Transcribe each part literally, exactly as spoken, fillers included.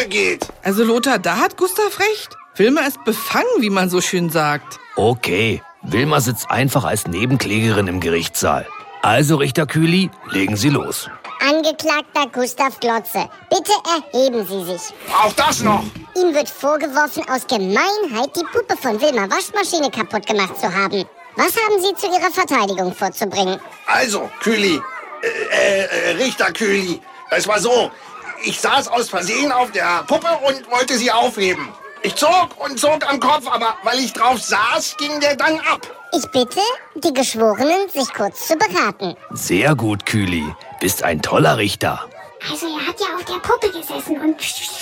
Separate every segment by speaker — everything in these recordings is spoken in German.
Speaker 1: weitergeht.
Speaker 2: Also Lothar, da hat Gustav recht. Wilma ist befangen, wie man so schön sagt.
Speaker 3: Okay, Wilma sitzt einfach als Nebenklägerin im Gerichtssaal. Also, Richter Kühli, legen Sie los.
Speaker 4: Angeklagter Gustav Glotze, bitte erheben Sie sich.
Speaker 1: Auch das noch.
Speaker 4: Ihm wird vorgeworfen, aus Gemeinheit die Puppe von Wilma Waschmaschine kaputt gemacht zu haben. Was haben Sie zu Ihrer Verteidigung vorzubringen?
Speaker 1: Also, Kühli, äh, äh, Richter Kühli, es war so, ich saß aus Versehen auf der Puppe und wollte sie aufheben. Ich zog und zog am Kopf, aber weil ich drauf saß, ging der dann ab.
Speaker 4: Ich bitte die Geschworenen, sich kurz zu beraten.
Speaker 3: Sehr gut, Kühli. Bist ein toller Richter.
Speaker 5: Also er hat ja auf der Puppe gesessen und...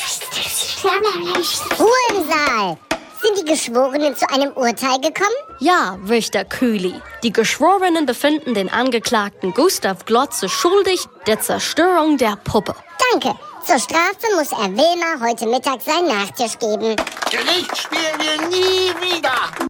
Speaker 4: Ruhe im Saal. Sind die Geschworenen zu einem Urteil gekommen?
Speaker 6: Ja, Richter Kühli. Die Geschworenen befinden den Angeklagten Gustav Glotze schuldig der Zerstörung der Puppe.
Speaker 4: Danke. Zur Strafe muss er Wilma heute Mittag seinen Nachtisch geben.
Speaker 1: Gericht spielen wir nie wieder.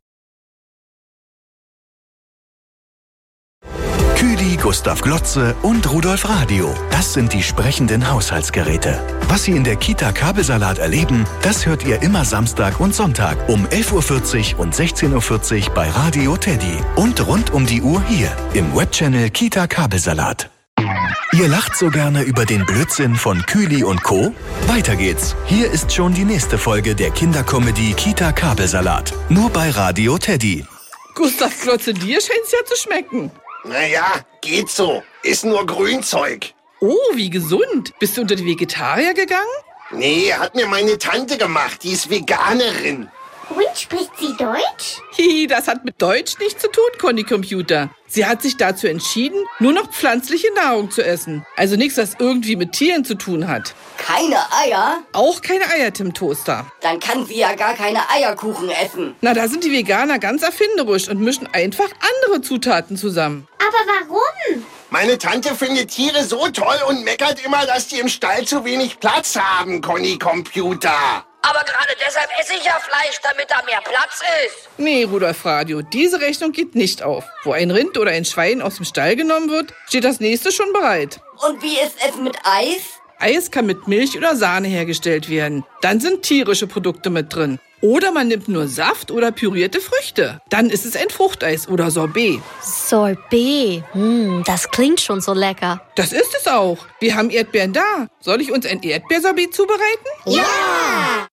Speaker 7: Kühli, Gustav Glotze und Rudolf Radio. Das sind die sprechenden Haushaltsgeräte. Was Sie in der Kita Kabelsalat erleben, das hört ihr immer Samstag und Sonntag um elf Uhr vierzig und sechzehn Uhr vierzig bei Radio Teddy. Und rund um die Uhr hier im Webchannel Kita Kabelsalat. Ihr lacht so gerne über den Blödsinn von Kühli und Co.? Weiter geht's. Hier ist schon die nächste Folge der Kindercomedy Kita Kabelsalat. Nur bei Radio Teddy.
Speaker 2: Gustav Glotze, dir scheint's ja zu schmecken.
Speaker 1: Naja, geht so. Ist nur Grünzeug.
Speaker 2: Oh, wie gesund. Bist du unter die Vegetarier gegangen?
Speaker 1: Nee, hat mir meine Tante gemacht. Die ist Veganerin.
Speaker 5: Und spricht sie Deutsch?
Speaker 2: Hihi, das hat mit Deutsch nichts zu tun, Conny Computer. Sie hat sich dazu entschieden, nur noch pflanzliche Nahrung zu essen. Also nichts, was irgendwie mit Tieren zu tun hat.
Speaker 8: Keine Eier?
Speaker 2: Auch keine Eier, Tim Toaster.
Speaker 8: Dann kann sie ja gar keine Eierkuchen essen.
Speaker 2: Na, da sind die Veganer ganz erfinderisch und mischen einfach andere Zutaten zusammen.
Speaker 5: Aber warum?
Speaker 1: Meine Tante findet Tiere so toll und meckert immer, dass die im Stall zu wenig Platz haben, Conny Computer.
Speaker 9: Aber gerade deshalb esse ich ja Fleisch, damit da mehr Platz ist.
Speaker 2: Nee, Rudolf Radio, diese Rechnung geht nicht auf. Wo ein Rind oder ein Schwein aus dem Stall genommen wird, steht das nächste schon bereit.
Speaker 8: Und wie ist es mit Eis?
Speaker 2: Eis kann mit Milch oder Sahne hergestellt werden. Dann sind tierische Produkte mit drin. Oder man nimmt nur Saft oder pürierte Früchte. Dann ist es ein Fruchteis oder Sorbet.
Speaker 6: Sorbet, hm, das klingt schon so lecker.
Speaker 2: Das ist es auch. Wir haben Erdbeeren da. Soll ich uns ein Erdbeersorbet zubereiten?
Speaker 4: Ja!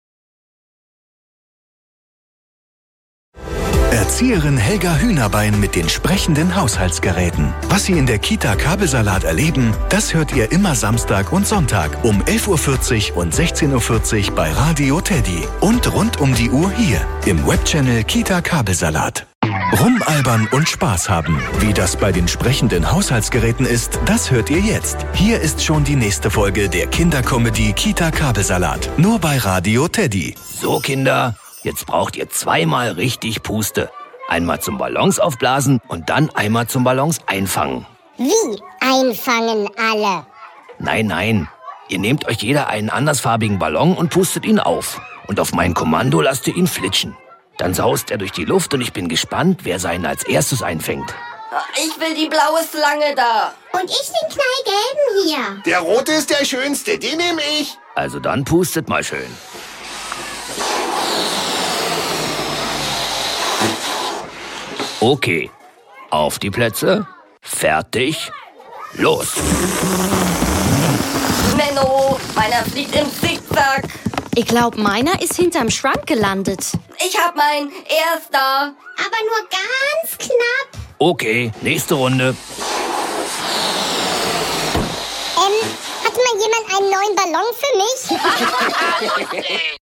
Speaker 7: Erzieherin Helga Hühnerbein mit den sprechenden Haushaltsgeräten. Was Sie in der Kita Kabelsalat erleben, das hört ihr immer Samstag und Sonntag um elf Uhr vierzig und sechzehn Uhr vierzig bei Radio Teddy. Und rund um die Uhr hier im Webchannel Kita Kabelsalat. Rumalbern und Spaß haben. Wie das bei den sprechenden Haushaltsgeräten ist, das hört ihr jetzt. Hier ist schon die nächste Folge der Kindercomedy Kita Kabelsalat. Nur bei Radio Teddy.
Speaker 3: So, Kinder, jetzt braucht ihr zweimal richtig Puste. Einmal zum Ballons aufblasen und dann einmal zum Ballons einfangen.
Speaker 4: Wie einfangen alle?
Speaker 3: Nein, nein. Ihr nehmt euch jeder einen andersfarbigen Ballon und pustet ihn auf. Und auf mein Kommando lasst ihr ihn flitschen. Dann saust er durch die Luft und ich bin gespannt, wer seinen als erstes einfängt.
Speaker 8: Ich will die blaue Schlange da.
Speaker 5: Und ich den knallgelben hier.
Speaker 1: Der rote ist der schönste, den nehme ich.
Speaker 3: Also dann pustet mal schön. Okay, auf die Plätze, fertig, los.
Speaker 8: Menno, meiner fliegt im Zickzack.
Speaker 6: Ich glaube, meiner ist hinterm Schrank gelandet.
Speaker 8: Ich hab meinen erster.
Speaker 5: Aber nur ganz knapp.
Speaker 3: Okay, nächste Runde.
Speaker 4: Ähm, hat mal jemand einen neuen Ballon für mich?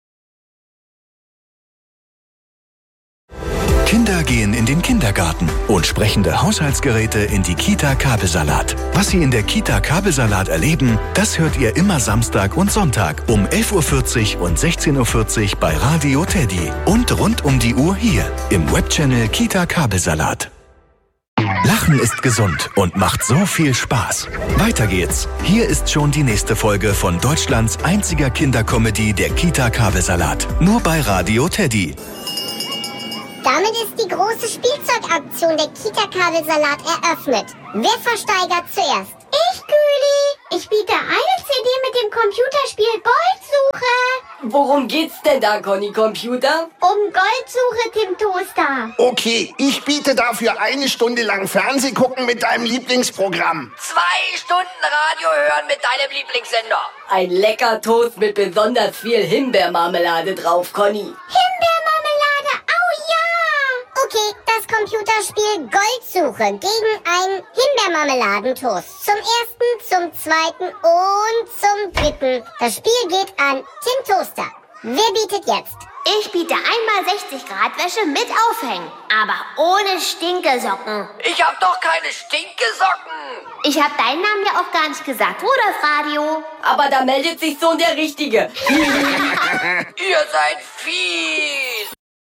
Speaker 7: Kinder gehen in den Kindergarten und sprechende Haushaltsgeräte in die Kita Kabelsalat. Was Sie in der Kita Kabelsalat erleben, das hört ihr immer Samstag und Sonntag um elf Uhr vierzig und sechzehn Uhr vierzig bei Radio Teddy. Und rund um die Uhr hier im Webchannel Kita Kabelsalat. Lachen ist gesund und macht so viel Spaß. Weiter geht's. Hier ist schon die nächste Folge von Deutschlands einziger Kindercomedy, der Kita Kabelsalat. Nur bei Radio Teddy.
Speaker 4: Damit ist die große Spielzeugaktion der Kita Kabelsalat eröffnet. Wer versteigert zuerst?
Speaker 5: Ich, Kühli. Ich biete eine C D mit dem Computerspiel Goldsuche.
Speaker 8: Worum geht's denn da, Conny Computer?
Speaker 5: Um Goldsuche, Tim Toaster.
Speaker 1: Okay, ich biete dafür eine Stunde lang Fernseh gucken mit deinem Lieblingsprogramm.
Speaker 9: Zwei Stunden Radio hören mit deinem Lieblingssender.
Speaker 8: Ein lecker Toast mit besonders viel Himbeermarmelade drauf, Conny.
Speaker 5: Himbeermarmelade, au ja!
Speaker 4: Okay, das Computerspiel Goldsuche gegen einen Himbeermarmeladentoast. Zum ersten, zum zweiten und zum dritten. Das Spiel geht an Tim Toaster. Wer bietet jetzt?
Speaker 5: Ich biete einmal sechzig Grad Wäsche mit Aufhängen, aber ohne Stinkesocken.
Speaker 9: Ich hab doch keine Stinkesocken.
Speaker 5: Ich habe deinen Namen ja auch gar nicht gesagt, Rudolf Radio.
Speaker 8: Aber da meldet sich so der Richtige.
Speaker 9: Ihr seid fies.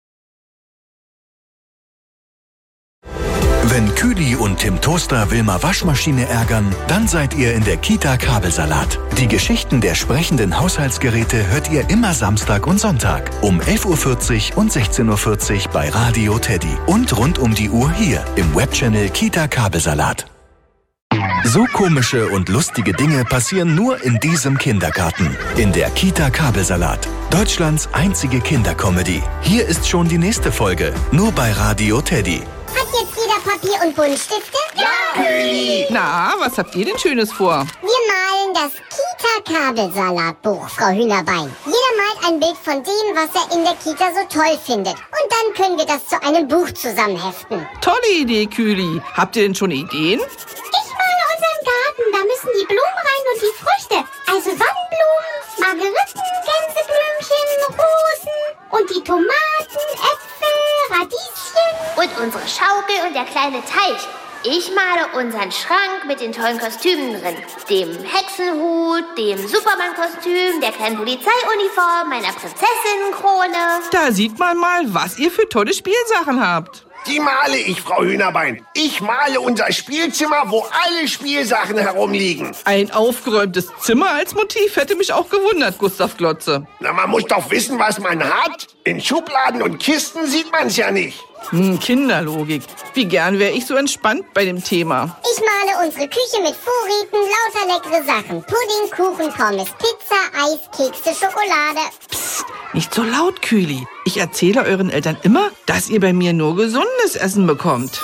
Speaker 7: Wenn Küli und Tim Toaster Wilma Waschmaschine ärgern, dann seid ihr in der Kita Kabelsalat. Die Geschichten der sprechenden Haushaltsgeräte hört ihr immer Samstag und Sonntag um elf Uhr vierzig und sechzehn Uhr vierzig bei Radio Teddy. Und rund um die Uhr hier im Webchannel Kita Kabelsalat. So komische und lustige Dinge passieren nur in diesem Kindergarten. In der Kita Kabelsalat. Deutschlands einzige Kindercomedy. Hier ist schon die nächste Folge. Nur bei Radio Teddy.
Speaker 4: Hat jetzt jeder Papier und Buntstifte?
Speaker 1: Ja, Küli.
Speaker 2: Na, was habt ihr denn Schönes vor?
Speaker 4: Wir malen das Kita-Kabelsalatbuch, Frau Hühnerbein. Jeder malt ein Bild von dem, was er in der Kita so toll findet. Und dann können wir das zu einem Buch zusammenheften.
Speaker 2: Tolle Idee, Küli. Habt ihr denn schon Ideen?
Speaker 5: Ich male unseren Garten, da müssen die Blumen rein und die Früchte. Also Sonnenblumen, Margeriten, Gänseblümchen, Rosen und die Tomaten, Äpfel, Radieschen. Und unsere Schaukel und der kleine Teich. Ich male unseren Schrank mit den tollen Kostümen drin. Dem Hexenhut, dem Superman-Kostüm, der kleinen Polizeiuniform, meiner Prinzessinnenkrone.
Speaker 2: Da sieht man mal, was ihr für tolle Spielsachen habt.
Speaker 1: Die male ich, Frau Hühnerbein. Ich male unser Spielzimmer, wo alle Spielsachen herumliegen.
Speaker 2: Ein aufgeräumtes Zimmer als Motiv hätte mich auch gewundert, Gustav Glotze.
Speaker 1: Na, man muss doch wissen, was man hat. In Schubladen und Kisten sieht man's ja nicht.
Speaker 2: Hm, Kinderlogik. Wie gern wäre ich so entspannt bei dem Thema.
Speaker 4: Ich male unsere Küche mit Vorräten, lauter leckere Sachen. Pudding, Kuchen, Pommes, Pizza, Eis, Kekse, Schokolade.
Speaker 2: Psst, nicht so laut, Küli. Ich erzähle euren Eltern immer, dass ihr bei mir nur gesundes Essen bekommt.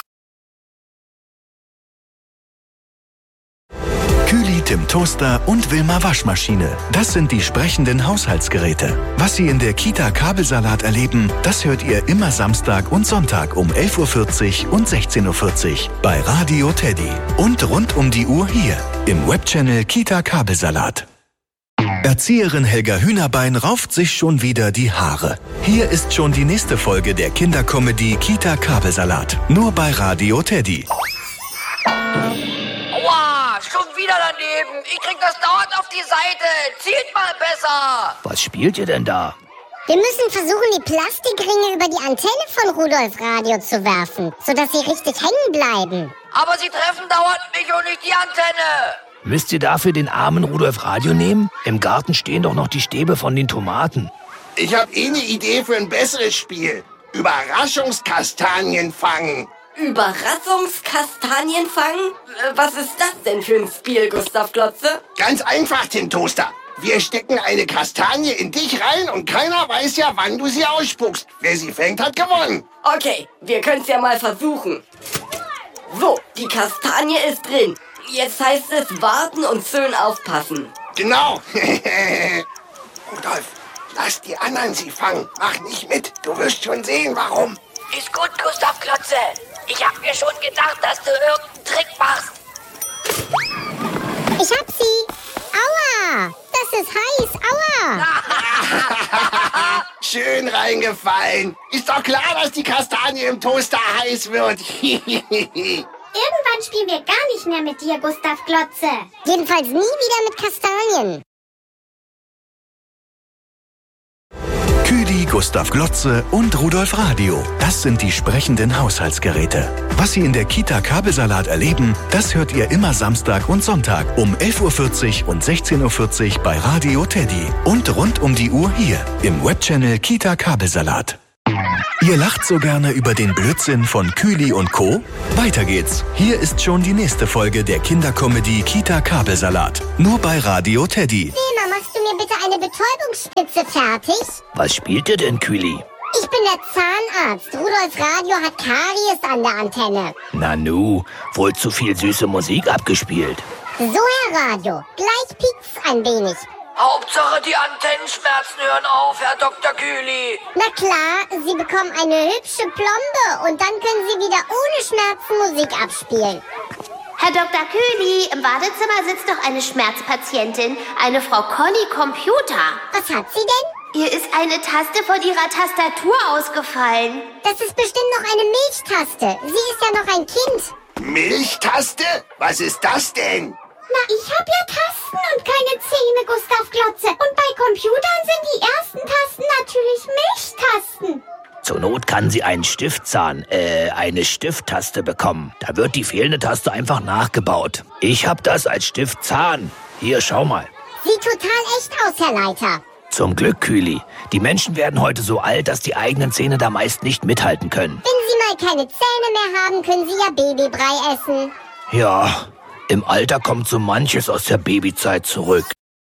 Speaker 7: Küli, Tim Toaster und Wilma Waschmaschine. Das sind die sprechenden Haushaltsgeräte. Was Sie in der Kita Kabelsalat erleben, das hört ihr immer Samstag und Sonntag um elf Uhr vierzig und sechzehn Uhr vierzig bei Radio Teddy. Und rund um die Uhr hier im Webchannel Kita Kabelsalat. Erzieherin Helga Hühnerbein rauft sich schon wieder die Haare. Hier ist schon die nächste Folge der Kindercomedy Kita Kabelsalat. Nur bei Radio Teddy.
Speaker 9: Aua, schon wieder daneben. Ich krieg das dauernd auf die Seite. Zielt mal besser.
Speaker 3: Was spielt ihr denn da?
Speaker 4: Wir müssen versuchen, die Plastikringe über die Antenne von Rudolf Radio zu werfen, sodass sie richtig hängen bleiben.
Speaker 9: Aber sie treffen dauernd mich und nicht die Antenne.
Speaker 3: Müsst ihr dafür den armen Rudolf Radio nehmen? Im Garten stehen doch noch die Stäbe von den Tomaten.
Speaker 1: Ich habe eh eine Idee für ein besseres Spiel. Überraschungskastanien fangen.
Speaker 8: Überraschungskastanien fangen? Was ist das denn für ein Spiel, Gustav Glotze?
Speaker 1: Ganz einfach, Tim Toaster. Wir stecken eine Kastanie in dich rein und keiner weiß ja, wann du sie ausspuckst. Wer sie fängt, hat gewonnen.
Speaker 8: Okay, wir können's ja mal versuchen. So, die Kastanie ist drin. Jetzt heißt es warten und schön aufpassen.
Speaker 1: Genau. Rudolf, lass die anderen sie fangen. Mach nicht mit. Du wirst schon sehen, warum.
Speaker 9: Ist gut, Gustav Glotze. Ich hab mir schon gedacht, dass du irgendeinen Trick machst.
Speaker 4: Ich hab sie. Aua, das ist heiß. Aua.
Speaker 1: Schön reingefallen. Ist doch klar, dass die Kastanie im Toaster heiß wird.
Speaker 5: Irgendwann spielen wir gar nicht mehr mit dir, Gustav Glotze.
Speaker 4: Jedenfalls nie wieder mit Kastanien.
Speaker 7: Küli, Gustav Glotze und Rudolf Radio. Das sind die sprechenden Haushaltsgeräte. Was Sie in der Kita Kabelsalat erleben, das hört ihr immer Samstag und Sonntag um elf Uhr vierzig und sechzehn Uhr vierzig bei Radio Teddy. Und rund um die Uhr hier im Webchannel Kita Kabelsalat. Ihr lacht so gerne über den Blödsinn von Küli und Co.? Weiter geht's. Hier ist schon die nächste Folge der Kindercomedy Kita Kabelsalat. Nur bei Radio Teddy.
Speaker 4: Wilma, machst du mir bitte eine Betäubungsspitze fertig?
Speaker 3: Was spielt ihr denn, Küli?
Speaker 4: Ich bin der Zahnarzt. Rudolfs Radio hat Karies an der Antenne.
Speaker 3: Nanu, wohl zu viel süße Musik abgespielt.
Speaker 4: So, Herr Radio, gleich piekt's ein wenig.
Speaker 9: Hauptsache die Antennenschmerzen hören auf, Herr Doktor Kühli.
Speaker 4: Na klar, Sie bekommen eine hübsche Plombe und dann können Sie wieder ohne Schmerzen Musik abspielen.
Speaker 5: Herr Doktor Kühli, im Wartezimmer sitzt doch eine Schmerzpatientin, eine Frau Conny Computer.
Speaker 4: Was hat sie denn?
Speaker 5: Ihr ist eine Taste von ihrer Tastatur ausgefallen.
Speaker 4: Das ist bestimmt noch eine Milchtaste. Sie ist ja noch ein Kind.
Speaker 1: Milchtaste? Was ist das denn?
Speaker 5: Na, ich hab ja Tasten und keine Zähne, Gustav Glotze. Und bei Computern sind die ersten Tasten natürlich Milchtasten.
Speaker 3: Zur Not kann sie einen Stiftzahn, äh, eine Stifttaste bekommen. Da wird die fehlende Taste einfach nachgebaut. Ich hab das als Stiftzahn. Hier, schau mal.
Speaker 4: Sieht total echt aus, Herr Leiter.
Speaker 3: Zum Glück, Küli. Die Menschen werden heute so alt, dass die eigenen Zähne da meist nicht mithalten können.
Speaker 4: Wenn Sie mal keine Zähne mehr haben, können Sie ja Babybrei essen.
Speaker 3: Ja, im Alter kommt so manches aus der Babyzeit zurück.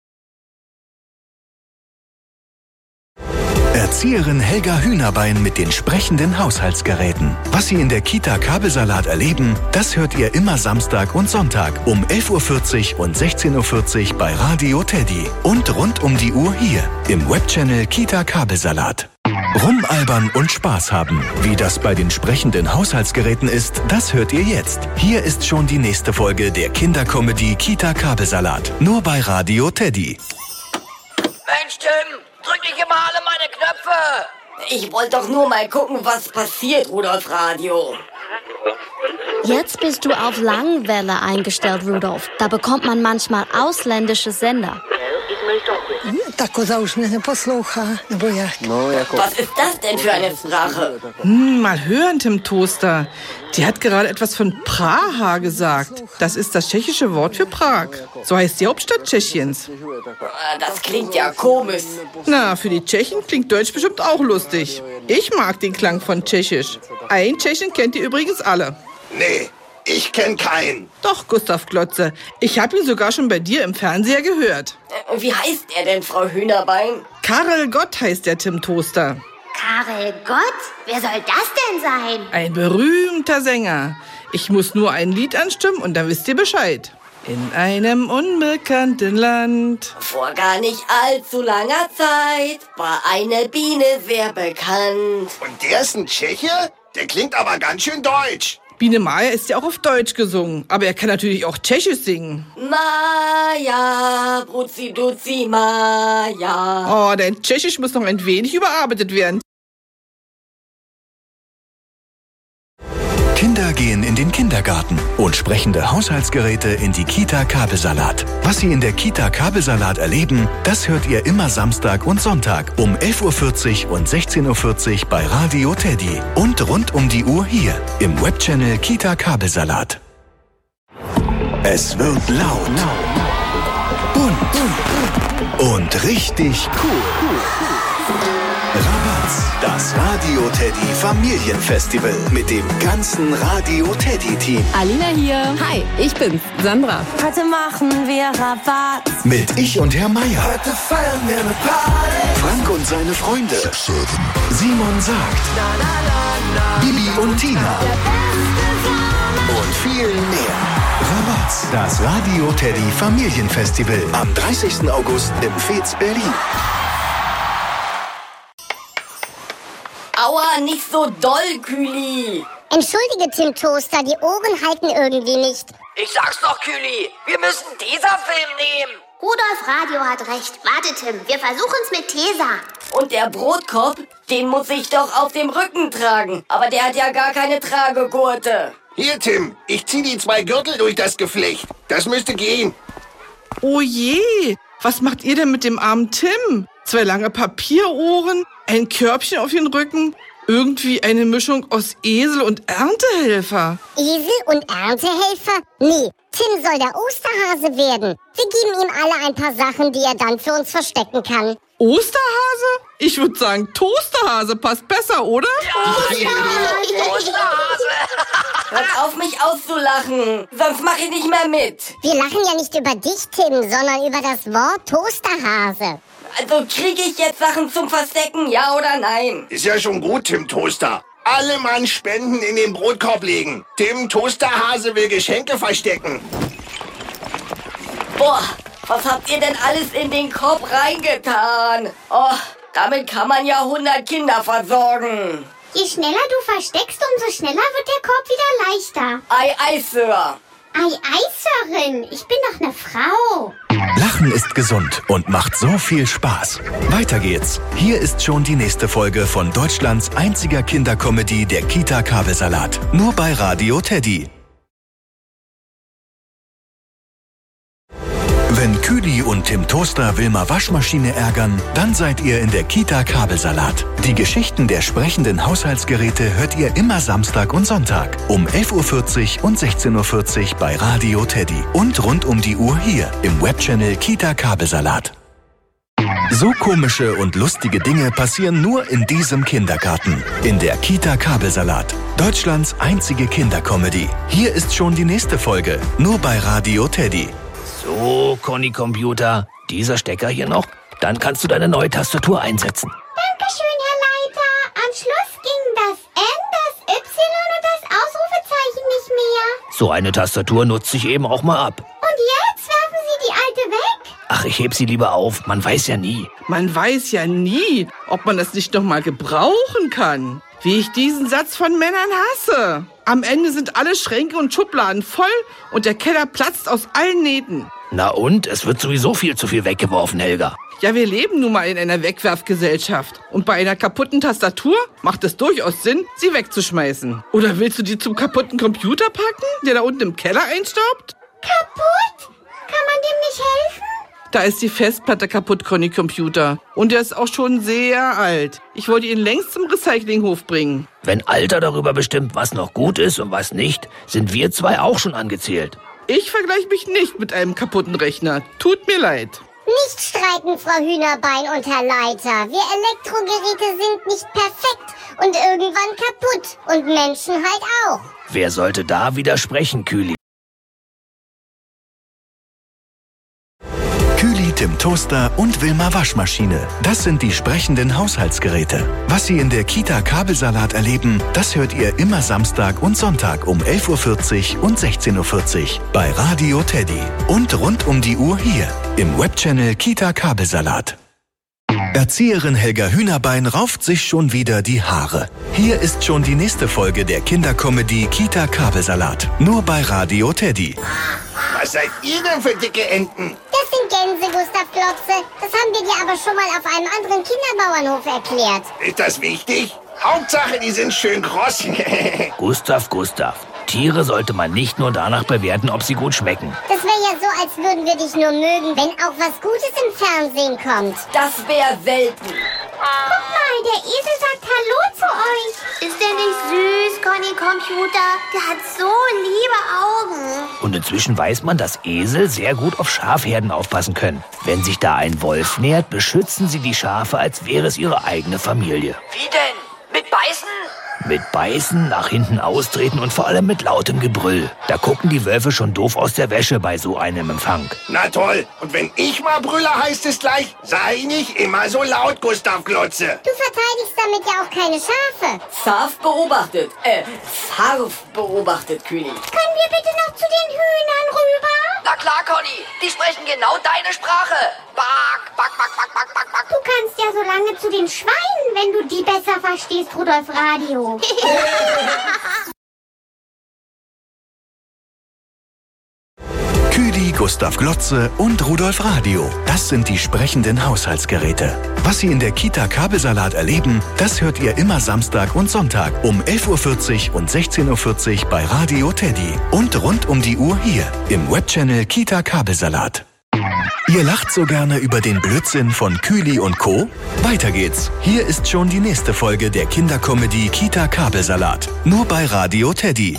Speaker 7: Erzieherin Helga Hühnerbein mit den sprechenden Haushaltsgeräten. Was Sie in der Kita Kabelsalat erleben, das hört ihr immer Samstag und Sonntag um elf Uhr vierzig und sechzehn Uhr vierzig bei Radio Teddy. Und rund um die Uhr hier im Webchannel Kita Kabelsalat. Rumalbern und Spaß haben. Wie das bei den sprechenden Haushaltsgeräten ist, das hört ihr jetzt. Hier ist schon die nächste Folge der Kindercomedy Kita Kabelsalat. Nur bei Radio Teddy.
Speaker 9: Mensch, Tim, drück nicht immer alle meine Knöpfe.
Speaker 8: Ich wollte doch nur mal gucken, was passiert, Rudolf Radio.
Speaker 6: Jetzt bist du auf Langwelle eingestellt, Rudolf. Da bekommt man manchmal ausländische Sender.
Speaker 10: Ta koza už mě neposlouchá, nebo jak?
Speaker 8: Was ist das denn für eine Sprache?
Speaker 2: Hm, mal hören, Tim Toaster. Die hat gerade etwas von Praha gesagt. Das ist das tschechische Wort für Prag. So heißt die Hauptstadt Tschechiens.
Speaker 8: Das klingt ja komisch.
Speaker 2: Na, für die Tschechen klingt Deutsch bestimmt auch lustig. Ich mag den Klang von Tschechisch. Ein Tschechen kennt ihr übrigens alle.
Speaker 1: Nee, ich kenn keinen.
Speaker 2: Doch, Gustav Glotze. Ich habe ihn sogar schon bei dir im Fernseher gehört.
Speaker 8: Äh, Wie heißt er denn, Frau Hühnerbein?
Speaker 2: Karel Gott heißt der Tim Toaster.
Speaker 5: Karel Gott? Wer soll das denn sein?
Speaker 2: Ein berühmter Sänger. Ich muss nur ein Lied anstimmen und dann wisst ihr Bescheid. In einem unbekannten Land.
Speaker 8: Vor gar nicht allzu langer Zeit war eine Biene sehr bekannt.
Speaker 1: Und der ist ein Tscheche? Der klingt aber ganz schön deutsch.
Speaker 2: Biene Maya ist ja auch auf Deutsch gesungen, aber er kann natürlich auch Tschechisch singen.
Speaker 8: Maja, Bruzi Duzi, Maja.
Speaker 2: Oh, dein Tschechisch muss noch ein wenig überarbeitet werden.
Speaker 7: Kinder gehen in den Kindergarten und sprechende Haushaltsgeräte in die Kita Kabelsalat. Was Sie in der Kita Kabelsalat erleben, das hört ihr immer Samstag und Sonntag um elf Uhr vierzig und sechzehn Uhr vierzig bei Radio Teddy. Und rund um die Uhr hier im Webchannel Kita Kabelsalat. Es wird laut, bunt und richtig cool. Rabatz, das Radio Teddy Familienfestival mit dem ganzen Radio Teddy Team.
Speaker 11: Alina hier. Hi, ich bin's, Sandra.
Speaker 12: Heute machen wir Rabatz.
Speaker 7: Mit Ich und Herr Meier.
Speaker 12: Heute feiern wir eine Party.
Speaker 7: Frank und seine Freunde. Simon sagt.
Speaker 12: Na, na, na, na.
Speaker 7: Bibi und Tina. Und viel mehr. Rabatz, das Radio Teddy Familienfestival am dreißigsten August im Fez Berlin.
Speaker 8: Aua, nicht so doll, Kühli.
Speaker 4: Entschuldige, Tim Toaster, die Ohren halten irgendwie nicht.
Speaker 9: Ich sag's doch, Kühli, wir müssen Tesafilm nehmen.
Speaker 5: Rudolf Radio hat recht. Warte, Tim, wir versuchen's mit Tesa.
Speaker 8: Und der Brotkorb, den muss ich doch auf dem Rücken tragen. Aber der hat ja gar keine Tragegurte.
Speaker 1: Hier, Tim, ich zieh die zwei Gürtel durch das Geflecht. Das müsste gehen.
Speaker 2: Oh je, was macht ihr denn mit dem armen Tim? Zwei lange Papierohren, ein Körbchen auf den Rücken, irgendwie eine Mischung aus Esel und Erntehelfer.
Speaker 4: Esel und Erntehelfer? Nee, Tim soll der Osterhase werden. Wir geben ihm alle ein paar Sachen, die er dann für uns verstecken kann.
Speaker 2: Osterhase? Ich würde sagen, Toasterhase passt besser, oder?
Speaker 9: Toasterhase!
Speaker 8: Hört auf, mich auszulachen, sonst mache ich nicht mehr mit.
Speaker 4: Wir lachen ja nicht über dich, Tim, sondern über das Wort Toasterhase.
Speaker 8: Also kriege ich jetzt Sachen zum Verstecken, ja oder nein?
Speaker 1: Ist ja schon gut, Tim Toaster. Alle Mann Spenden in den Brotkorb legen. Tim Toasterhase will Geschenke verstecken.
Speaker 8: Boah, was habt ihr denn alles in den Korb reingetan? Oh, damit kann man ja hundert Kinder versorgen.
Speaker 5: Je schneller du versteckst, umso schneller wird der Korb wieder leichter.
Speaker 8: Ei, ei, Sir.
Speaker 5: Ei, ei, Sörin, ich bin doch eine Frau.
Speaker 7: Lachen ist gesund und macht so viel Spaß. Weiter geht's. Hier ist schon die nächste Folge von Deutschlands einziger Kindercomedy, der Kita Kabelsalat. Nur bei Radio Teddy. Wenn Küli und Tim Toaster Wilma Waschmaschine ärgern, dann seid ihr in der Kita Kabelsalat. Die Geschichten der sprechenden Haushaltsgeräte hört ihr immer Samstag und Sonntag um elf Uhr vierzig und sechzehn Uhr vierzig bei Radio Teddy und rund um die Uhr hier im Webchannel Kita Kabelsalat. So komische und lustige Dinge passieren nur in diesem Kindergarten, in der Kita Kabelsalat. Deutschlands einzige Kindercomedy. Hier ist schon die nächste Folge, nur bei Radio Teddy.
Speaker 3: So, Conny Computer, dieser Stecker hier noch. Dann kannst du deine neue Tastatur einsetzen.
Speaker 5: Dankeschön, Herr Leiter. Am Schluss ging das N, das Y und das Ausrufezeichen nicht mehr.
Speaker 3: So eine Tastatur nutze ich eben auch mal ab.
Speaker 5: Und jetzt werfen Sie die alte weg?
Speaker 3: Ach, ich heb sie lieber auf. Man weiß ja nie.
Speaker 2: Man weiß ja nie, ob man das nicht noch mal gebrauchen kann. Wie ich diesen Satz von Männern hasse. Am Ende sind alle Schränke und Schubladen voll und der Keller platzt aus allen Nähten.
Speaker 3: Na und? Es wird sowieso viel zu viel weggeworfen, Helga.
Speaker 2: Ja, wir leben nun mal in einer Wegwerfgesellschaft. Und bei einer kaputten Tastatur macht es durchaus Sinn, sie wegzuschmeißen. Oder willst du die zum kaputten Computer packen, der da unten im Keller einstaubt?
Speaker 5: Kaputt? Kann man dem nicht helfen?
Speaker 2: Da ist die Festplatte kaputt, Conny Computer. Und der ist auch schon sehr alt. Ich wollte ihn längst zum Recyclinghof bringen.
Speaker 3: Wenn Alter darüber bestimmt, was noch gut ist und was nicht, sind wir zwei auch schon angezählt.
Speaker 2: Ich vergleiche mich nicht mit einem kaputten Rechner. Tut mir leid.
Speaker 4: Nicht streiten, Frau Hühnerbein und Herr Leiter. Wir Elektrogeräte sind nicht perfekt und irgendwann kaputt. Und Menschen halt auch.
Speaker 3: Wer sollte da widersprechen, Küli?
Speaker 7: Küli, Tim Toaster und Wilma Waschmaschine. Das sind die sprechenden Haushaltsgeräte. Was Sie in der Kita Kabelsalat erleben, das hört ihr immer Samstag und Sonntag um elf Uhr vierzig und sechzehn Uhr vierzig bei Radio Teddy. Und rund um die Uhr hier im Webchannel Kita Kabelsalat. Erzieherin Helga Hühnerbein rauft sich schon wieder die Haare. Hier ist schon die nächste Folge der Kindercomedy Kita Kabelsalat. Nur bei Radio Teddy.
Speaker 1: Was seid ihr denn für dicke Enten?
Speaker 4: Das sind Gänse, Gustav Glotze. Das haben wir dir aber schon mal auf einem anderen Kinderbauernhof erklärt.
Speaker 1: Ist das wichtig? Hauptsache, die sind schön kross.
Speaker 3: Gustav, Gustav. Tiere sollte man nicht nur danach bewerten, ob sie gut schmecken.
Speaker 4: Das wäre ja so, als würden wir dich nur mögen, wenn auch was Gutes im Fernsehen kommt.
Speaker 8: Das wäre selten.
Speaker 5: Guck mal, der Esel sagt Hallo zu euch.
Speaker 13: Ist der nicht süß, Conny Computer? Der hat so liebe Augen.
Speaker 3: Und inzwischen weiß man, dass Esel sehr gut auf Schafherden aufpassen können. Wenn sich da ein Wolf nähert, beschützen sie die Schafe, als wäre es ihre eigene Familie.
Speaker 9: Wie denn? Mit Beißen?
Speaker 3: Mit Beißen, nach hinten austreten und vor allem mit lautem Gebrüll. Da gucken die Wölfe schon doof aus der Wäsche bei so einem Empfang.
Speaker 1: Na toll. Und wenn ich mal brülle, heißt es gleich, sei nicht immer so laut, Gustav Glotze.
Speaker 4: Du verteidigst damit ja auch keine Schafe.
Speaker 8: Scharf beobachtet. Äh, scharf beobachtet, Küli.
Speaker 5: Können wir bitte noch zu den Hühnern rüber?
Speaker 9: Na klar, Conny. Die sprechen genau deine Sprache. Back, back, back, back, back, back, back.
Speaker 5: Du kannst ja so lange zu den Schweinen, wenn du die besser verstehst, Rudolf Radio.
Speaker 7: Küli, Gustav Glotze und Rudolf Radio. Das sind die sprechenden Haushaltsgeräte. Was Sie in der Kita Kabelsalat erleben, das hört ihr immer Samstag und Sonntag um elf Uhr vierzig und sechzehn Uhr vierzig bei Radio Teddy. Und rund um die Uhr hier im Webchannel Kita Kabelsalat. Ihr lacht so gerne über den Blödsinn von Küli und Co. Weiter geht's. Hier ist schon die nächste Folge der Kindercomedy Kita Kabelsalat. Nur bei Radio Teddy.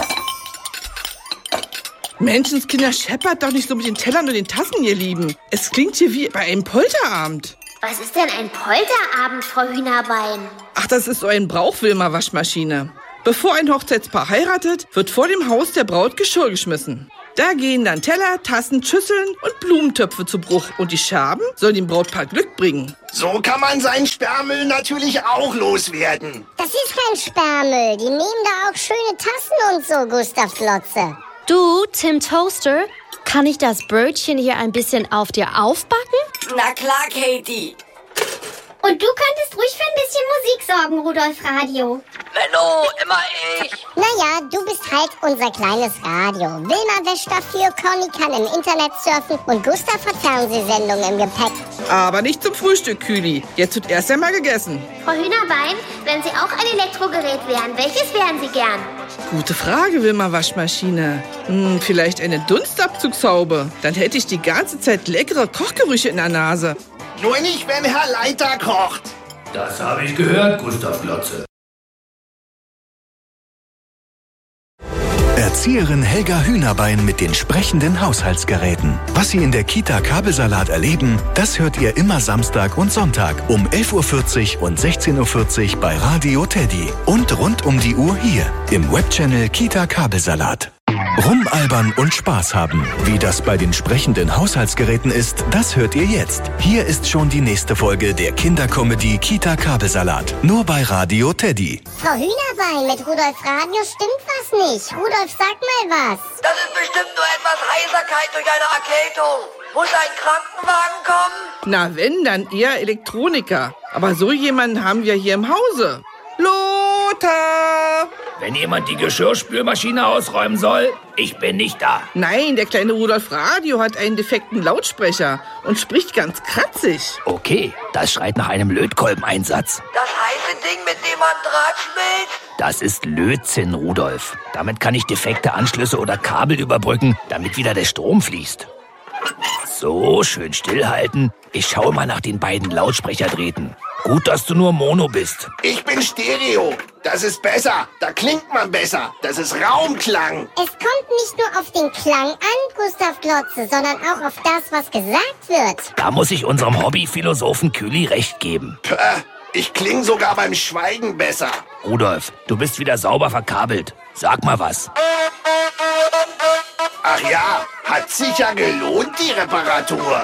Speaker 2: Menschenskinder, scheppert doch nicht so mit den Tellern und den Tassen, ihr Lieben. Es klingt hier wie bei einem Polterabend.
Speaker 13: Was ist denn ein Polterabend, Frau Hühnerbein?
Speaker 2: Ach, das ist so ein Brauch, Wilma Waschmaschine. Bevor ein Hochzeitspaar heiratet, wird vor dem Haus der Braut Geschirr geschmissen. Da gehen dann Teller, Tassen, Schüsseln und Blumentöpfe zu Bruch. Und die Scherben sollen dem Brautpaar Glück bringen.
Speaker 1: So kann man seinen Sperrmüll natürlich auch loswerden.
Speaker 4: Das ist kein Sperrmüll. Die nehmen da auch schöne Tassen und so, Gustav Glotze.
Speaker 6: Du, Tim Toaster, kann ich das Brötchen hier ein bisschen auf dir aufbacken?
Speaker 8: Na klar, Katie.
Speaker 5: Und du könntest ruhig für ein bisschen Musik sorgen, Rudolf Radio.
Speaker 9: Menno, immer ich.
Speaker 4: Naja, du bist halt unser kleines Radio. Wilma wäscht dafür, Conny kann im Internet surfen und Gustav hat Fernsehsendungen im Gepäck.
Speaker 2: Aber nicht zum Frühstück, Kühli. Jetzt wird erst einmal gegessen.
Speaker 13: Frau Hühnerbein, wenn Sie auch ein Elektrogerät wären, welches wären Sie gern?
Speaker 2: Gute Frage, Wilma Waschmaschine. Hm, vielleicht eine Dunstabzugshaube. Dann hätte ich die ganze Zeit leckere Kochgerüche in der Nase.
Speaker 1: Nur nicht, wenn Herr Leiter kocht.
Speaker 3: Das habe ich gehört, Gustav Glotze.
Speaker 7: Erzieherin Helga Hühnerbein mit den sprechenden Haushaltsgeräten. Was Sie in der Kita Kabelsalat erleben, das hört ihr immer Samstag und Sonntag um elf Uhr vierzig und sechzehn Uhr vierzig bei Radio Teddy. Und rund um die Uhr hier im Webchannel Kita Kabelsalat. Rumalbern und Spaß haben. Wie das bei den sprechenden Haushaltsgeräten ist, das hört ihr jetzt. Hier ist schon die nächste Folge der Kindercomedy Kita Kabelsalat. Nur bei Radio Teddy.
Speaker 4: Frau Hühnerbein, mit Rudolf Radio stimmt was nicht. Rudolf, sag mal was.
Speaker 9: Das ist bestimmt nur etwas Heiserkeit durch eine Erkältung. Muss ein Krankenwagen kommen?
Speaker 2: Na wenn, dann eher Elektroniker. Aber so jemanden haben wir hier im Hause. Lothar!
Speaker 3: Wenn jemand die Geschirrspülmaschine ausräumen soll, ich bin nicht da.
Speaker 2: Nein, der kleine Rudolf Radio hat einen defekten Lautsprecher und spricht ganz kratzig.
Speaker 3: Okay, das schreit nach einem Lötkolbeneinsatz.
Speaker 9: Das heiße Ding, mit dem man Draht schmilzt?
Speaker 3: Das ist Lötzinn, Rudolf. Damit kann ich defekte Anschlüsse oder Kabel überbrücken, damit wieder der Strom fließt. So, schön stillhalten. Ich schaue mal nach den beiden Lautsprecherdrähten. Gut, dass du nur Mono bist.
Speaker 1: Ich bin Stereo. Das ist besser. Da klingt man besser. Das ist Raumklang.
Speaker 4: Es kommt nicht nur auf den Klang an, Gustav Glotze, sondern auch auf das, was gesagt wird.
Speaker 3: Da muss ich unserem Hobbyphilosophen Kühli recht geben.
Speaker 1: Pö, ich kling sogar beim Schweigen besser.
Speaker 3: Rudolf, du bist wieder sauber verkabelt. Sag mal was.
Speaker 1: Ach ja, hat sich ja gelohnt, die Reparatur.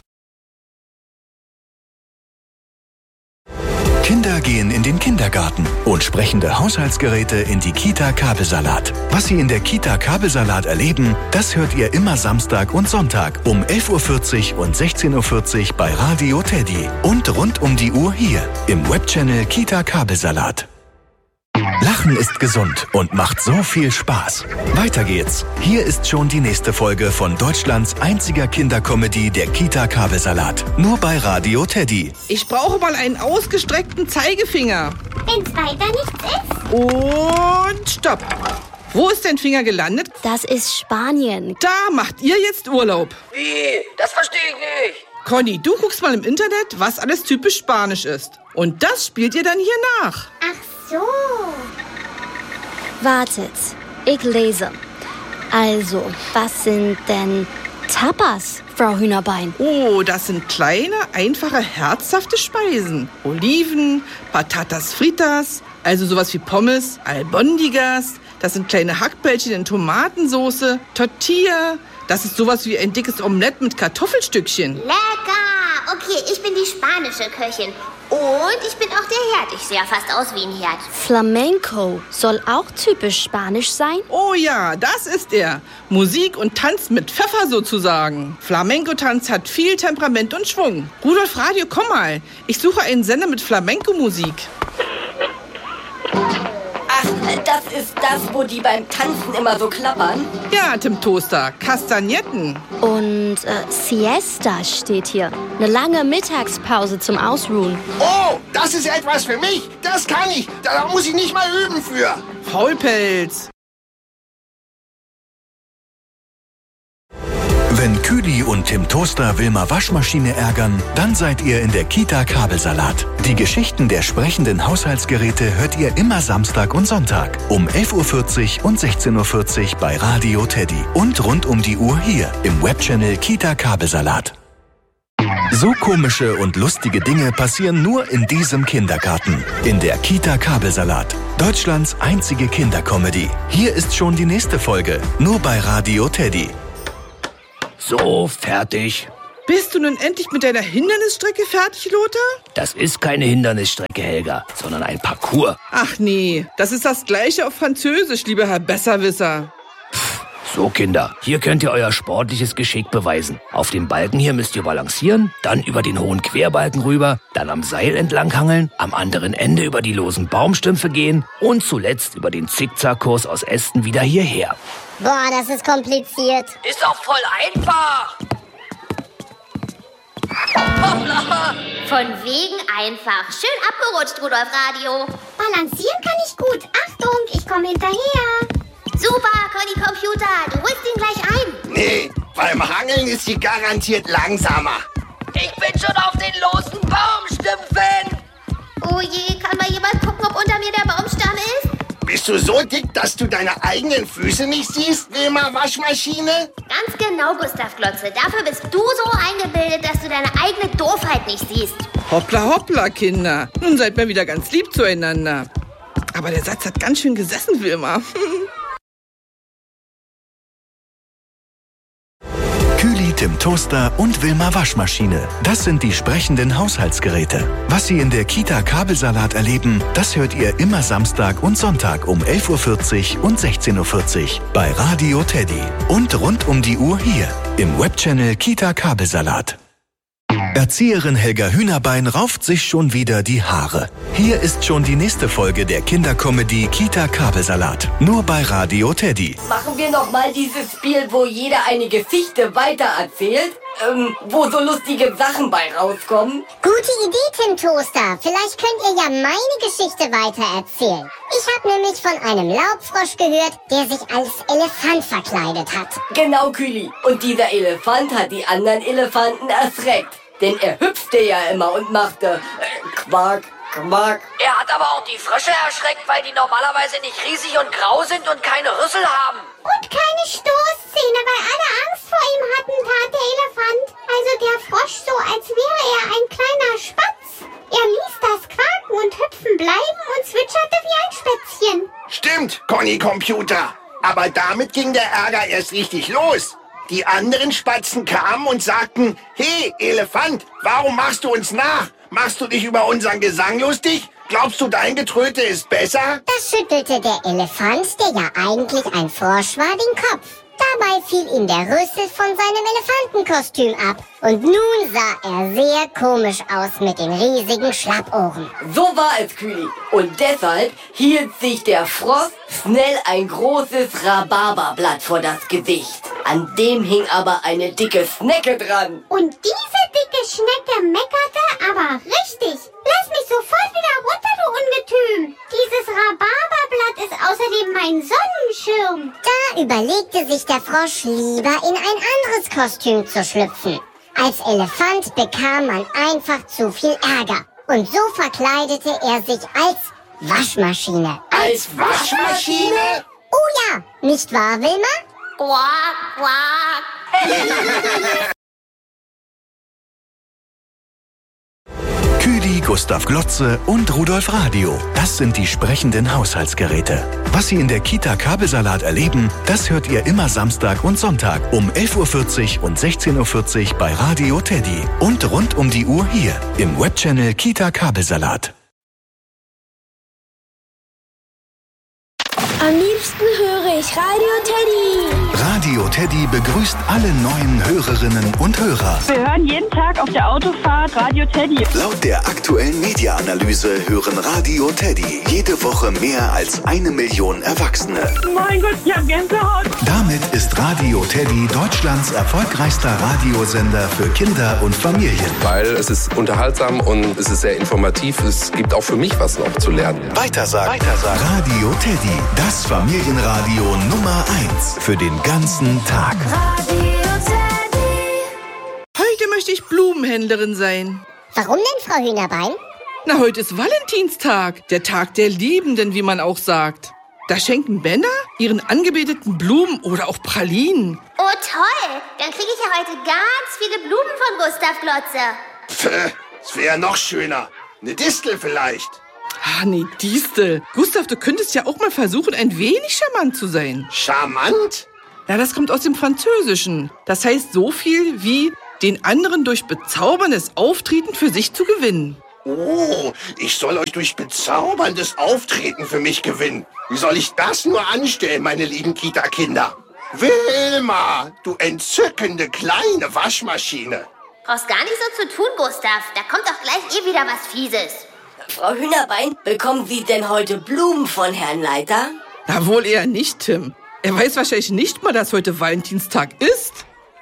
Speaker 7: Kinder gehen in den Kindergarten und sprechende Haushaltsgeräte in die Kita Kabelsalat. Was Sie in der Kita Kabelsalat erleben, das hört ihr immer Samstag und Sonntag um elf Uhr vierzig und sechzehn Uhr vierzig bei Radio Teddy. Und rund um die Uhr hier im Webchannel Kita Kabelsalat. Lachen ist gesund und macht so viel Spaß. Weiter geht's. Hier ist schon die nächste Folge von Deutschlands einziger Kindercomedy, der Kita Kabelsalat. Nur bei Radio Teddy.
Speaker 2: Ich brauche mal einen ausgestreckten Zeigefinger.
Speaker 5: Wenn's weiter nichts ist.
Speaker 2: Und stopp. Wo ist dein Finger gelandet?
Speaker 6: Das ist Spanien.
Speaker 2: Da macht ihr jetzt Urlaub.
Speaker 9: Wie? Das verstehe ich nicht.
Speaker 2: Conny, du guckst mal im Internet, was alles typisch Spanisch ist. Und das spielt ihr dann hier nach.
Speaker 5: Ach so.
Speaker 6: Wartet, ich lese. Also, was sind denn Tapas, Frau Hühnerbein?
Speaker 2: Oh, das sind kleine, einfache, herzhafte Speisen. Oliven, Patatas fritas, also sowas wie Pommes, Albondigas. Das sind kleine Hackbällchen in Tomatensoße, Tortilla. Das ist sowas wie ein dickes Omelett mit Kartoffelstückchen.
Speaker 13: Lecker! Okay, ich bin die spanische Köchin. Und ich bin auch der Herd. Ich sehe ja fast aus wie ein Herd.
Speaker 6: Flamenco soll auch typisch spanisch sein?
Speaker 2: Oh ja, das ist er. Musik und Tanz mit Pfeffer sozusagen. Flamenco-Tanz hat viel Temperament und Schwung. Rudolf Radio, komm mal. Ich suche einen Sender mit Flamenco-Musik.
Speaker 8: Ach, das ist das, wo die beim Tanzen immer so klappern?
Speaker 2: Ja, Tim Toaster, Kastagnetten.
Speaker 6: Und äh, Siesta steht hier. Eine lange Mittagspause zum Ausruhen.
Speaker 1: Oh, das ist etwas für mich. Das kann ich. Da muss ich nicht mal üben für.
Speaker 2: Faulpelz.
Speaker 7: Wenn Kühli und Tim Toaster Wilma Waschmaschine ärgern, dann seid ihr in der Kita Kabelsalat. Die Geschichten der sprechenden Haushaltsgeräte hört ihr immer Samstag und Sonntag um elf Uhr vierzig und sechzehn Uhr vierzig bei Radio Teddy. Und rund um die Uhr hier im Webchannel Kita Kabelsalat. So komische und lustige Dinge passieren nur in diesem Kindergarten. In der Kita Kabelsalat. Deutschlands einzige Kindercomedy. Hier ist schon die nächste Folge. Nur bei Radio Teddy.
Speaker 3: So, fertig.
Speaker 2: Bist du nun endlich mit deiner Hindernisstrecke fertig, Lothar?
Speaker 3: Das ist keine Hindernisstrecke, Helga, sondern ein Parcours.
Speaker 2: Ach nee, das ist das Gleiche auf Französisch, lieber Herr Besserwisser.
Speaker 3: So, Kinder, hier könnt ihr euer sportliches Geschick beweisen. Auf dem Balken hier müsst ihr balancieren, dann über den hohen Querbalken rüber, dann am Seil entlanghangeln, am anderen Ende über die losen Baumstümpfe gehen und zuletzt über den Zickzackkurs aus Ästen wieder hierher.
Speaker 4: Boah, das ist kompliziert.
Speaker 9: Ist doch voll einfach. Hoppla.
Speaker 13: Von wegen einfach. Schön abgerutscht, Rudolf Radio.
Speaker 5: Balancieren kann ich gut. Achtung, ich komme hinterher.
Speaker 13: Super, Conny Computer, du holst ihn gleich ein.
Speaker 1: Nee, beim Hangeln ist sie garantiert langsamer.
Speaker 9: Ich bin schon auf den losen Baumstümpfen.
Speaker 13: Oh je, kann mal jemand gucken, ob unter mir der Baumstamm ist?
Speaker 1: Bist du so dick, dass du deine eigenen Füße nicht siehst, Wilma Waschmaschine?
Speaker 13: Ganz genau, Gustav Glotze. Dafür bist du so eingebildet, dass du deine eigene Doofheit nicht siehst.
Speaker 2: Hoppla, hoppla, Kinder. Nun seid mal wieder ganz lieb zueinander. Aber der Satz hat ganz schön gesessen, Wilma.
Speaker 7: Kühli, Tim Toaster und Wilma Waschmaschine. Das sind die sprechenden Haushaltsgeräte. Was Sie in der Kita Kabelsalat erleben, das hört ihr immer Samstag und Sonntag um elf Uhr vierzig und sechzehn Uhr vierzig bei Radio Teddy. Und rund um die Uhr hier im Webchannel Kita Kabelsalat. Erzieherin Helga Hühnerbein rauft sich schon wieder die Haare. Hier ist schon die nächste Folge der Kindercomedy Kita Kabelsalat. Nur bei Radio Teddy.
Speaker 8: Machen wir noch mal dieses Spiel, wo jeder eine Geschichte weitererzählt, ähm, wo so lustige Sachen bei rauskommen.
Speaker 4: Gute Idee, Tim Toaster. Vielleicht könnt ihr ja meine Geschichte weitererzählen. Ich habe nämlich von einem Laubfrosch gehört, der sich als Elefant verkleidet hat.
Speaker 8: Genau, Kühli. Und dieser Elefant hat die anderen Elefanten erschreckt. Denn er hüpfte ja immer und machte äh, Quack, Quack.
Speaker 9: Er hat aber auch die Frösche erschreckt, weil die normalerweise nicht riesig und grau sind und keine Rüssel haben.
Speaker 5: Und keine Stoßzähne, weil alle Angst vor ihm hatten, tat der Elefant. Also der Frosch so, als wäre er ein kleiner Spatz. Er ließ das Quaken und Hüpfen bleiben und zwitscherte wie ein Spätzchen.
Speaker 1: Stimmt, Conny Computer. Aber damit ging der Ärger erst richtig los. Die anderen Spatzen kamen und sagten, hey, Elefant, warum machst du uns nach? Machst du dich über unseren Gesang lustig? Glaubst du, dein Getröte ist besser?
Speaker 4: Das schüttelte der Elefant, der ja eigentlich ein Frosch war, den Kopf. Dabei fiel ihm der Rüssel von seinem Elefantenkostüm ab. Und nun sah er sehr komisch aus mit den riesigen Schlappohren.
Speaker 8: So war es, Kühli. Und deshalb hielt sich der Frosch schnell ein großes Rhabarberblatt vor das Gesicht. An dem hing aber eine dicke Schnecke dran.
Speaker 5: Und diese dicke Schnecke meckerte aber richtig. Lass mich sofort wieder runter, du Ungetüm. Dieses Rhabarberblatt ist außerdem mein Sonnenschirm.
Speaker 4: Da überlegte sich der Frosch lieber in ein anderes Kostüm zu schlüpfen. Als Elefant bekam man einfach zu viel Ärger. Und so verkleidete er sich als Waschmaschine.
Speaker 1: Als Waschmaschine?
Speaker 4: Oh ja, nicht wahr, Wilma?
Speaker 13: Quack, quack.
Speaker 7: Kühli, Gustav Glotze und Rudolf Radio. Das sind die sprechenden Haushaltsgeräte. Was Sie in der Kita Kabelsalat erleben, das hört ihr immer Samstag und Sonntag um elf Uhr vierzig und sechzehn Uhr vierzig bei Radio Teddy. Und rund um die Uhr hier im Webchannel Kita Kabelsalat.
Speaker 14: Am liebsten höre ich Radio Teddy.
Speaker 7: Radio Teddy begrüßt alle neuen Hörerinnen und Hörer.
Speaker 15: Wir hören jeden Tag auf der Autofahrt Radio Teddy.
Speaker 7: Laut der aktuellen Media-Analyse hören Radio Teddy jede Woche mehr als eine Million Erwachsene.
Speaker 15: Mein Gott, ich hab Gänsehaut.
Speaker 7: Damit ist Radio Teddy Deutschlands erfolgreichster Radiosender für Kinder und Familien.
Speaker 16: Weil es ist unterhaltsam und es ist sehr informativ. Es gibt auch für mich was noch zu lernen.
Speaker 7: Weitersagen. Weitersagen. Radio Teddy, das Familienradio Nummer eins für den ganzen Tag.
Speaker 14: Radio Teddy.
Speaker 2: Heute möchte ich Blumenhändlerin sein.
Speaker 4: Warum denn, Frau Hühnerbein?
Speaker 2: Na, heute ist Valentinstag, der Tag der Liebenden, wie man auch sagt. Da schenken Männer ihren Angebeteten Blumen oder auch Pralinen.
Speaker 13: Oh, toll. Dann kriege ich ja heute ganz viele Blumen von Gustav Glotze.
Speaker 1: Pff, es wäre noch schöner. Eine Distel vielleicht.
Speaker 2: Ah, nee, Distel. Gustav, du könntest ja auch mal versuchen, ein wenig charmant zu sein.
Speaker 1: Charmant?
Speaker 2: Ja, das kommt aus dem Französischen. Das heißt so viel wie den anderen durch bezauberndes Auftreten für sich zu gewinnen.
Speaker 1: Oh, ich soll euch durch bezauberndes Auftreten für mich gewinnen. Wie soll ich das nur anstellen, meine lieben Kita-Kinder? Wilma, du entzückende kleine Waschmaschine.
Speaker 13: Brauchst gar nicht so zu tun, Gustav. Da kommt doch gleich eh wieder was Fieses.
Speaker 8: Frau Hühnerbein, bekommen Sie denn heute Blumen von Herrn Leiter?
Speaker 2: Na, wohl eher nicht, Tim. Er weiß wahrscheinlich nicht mal, dass heute Valentinstag ist.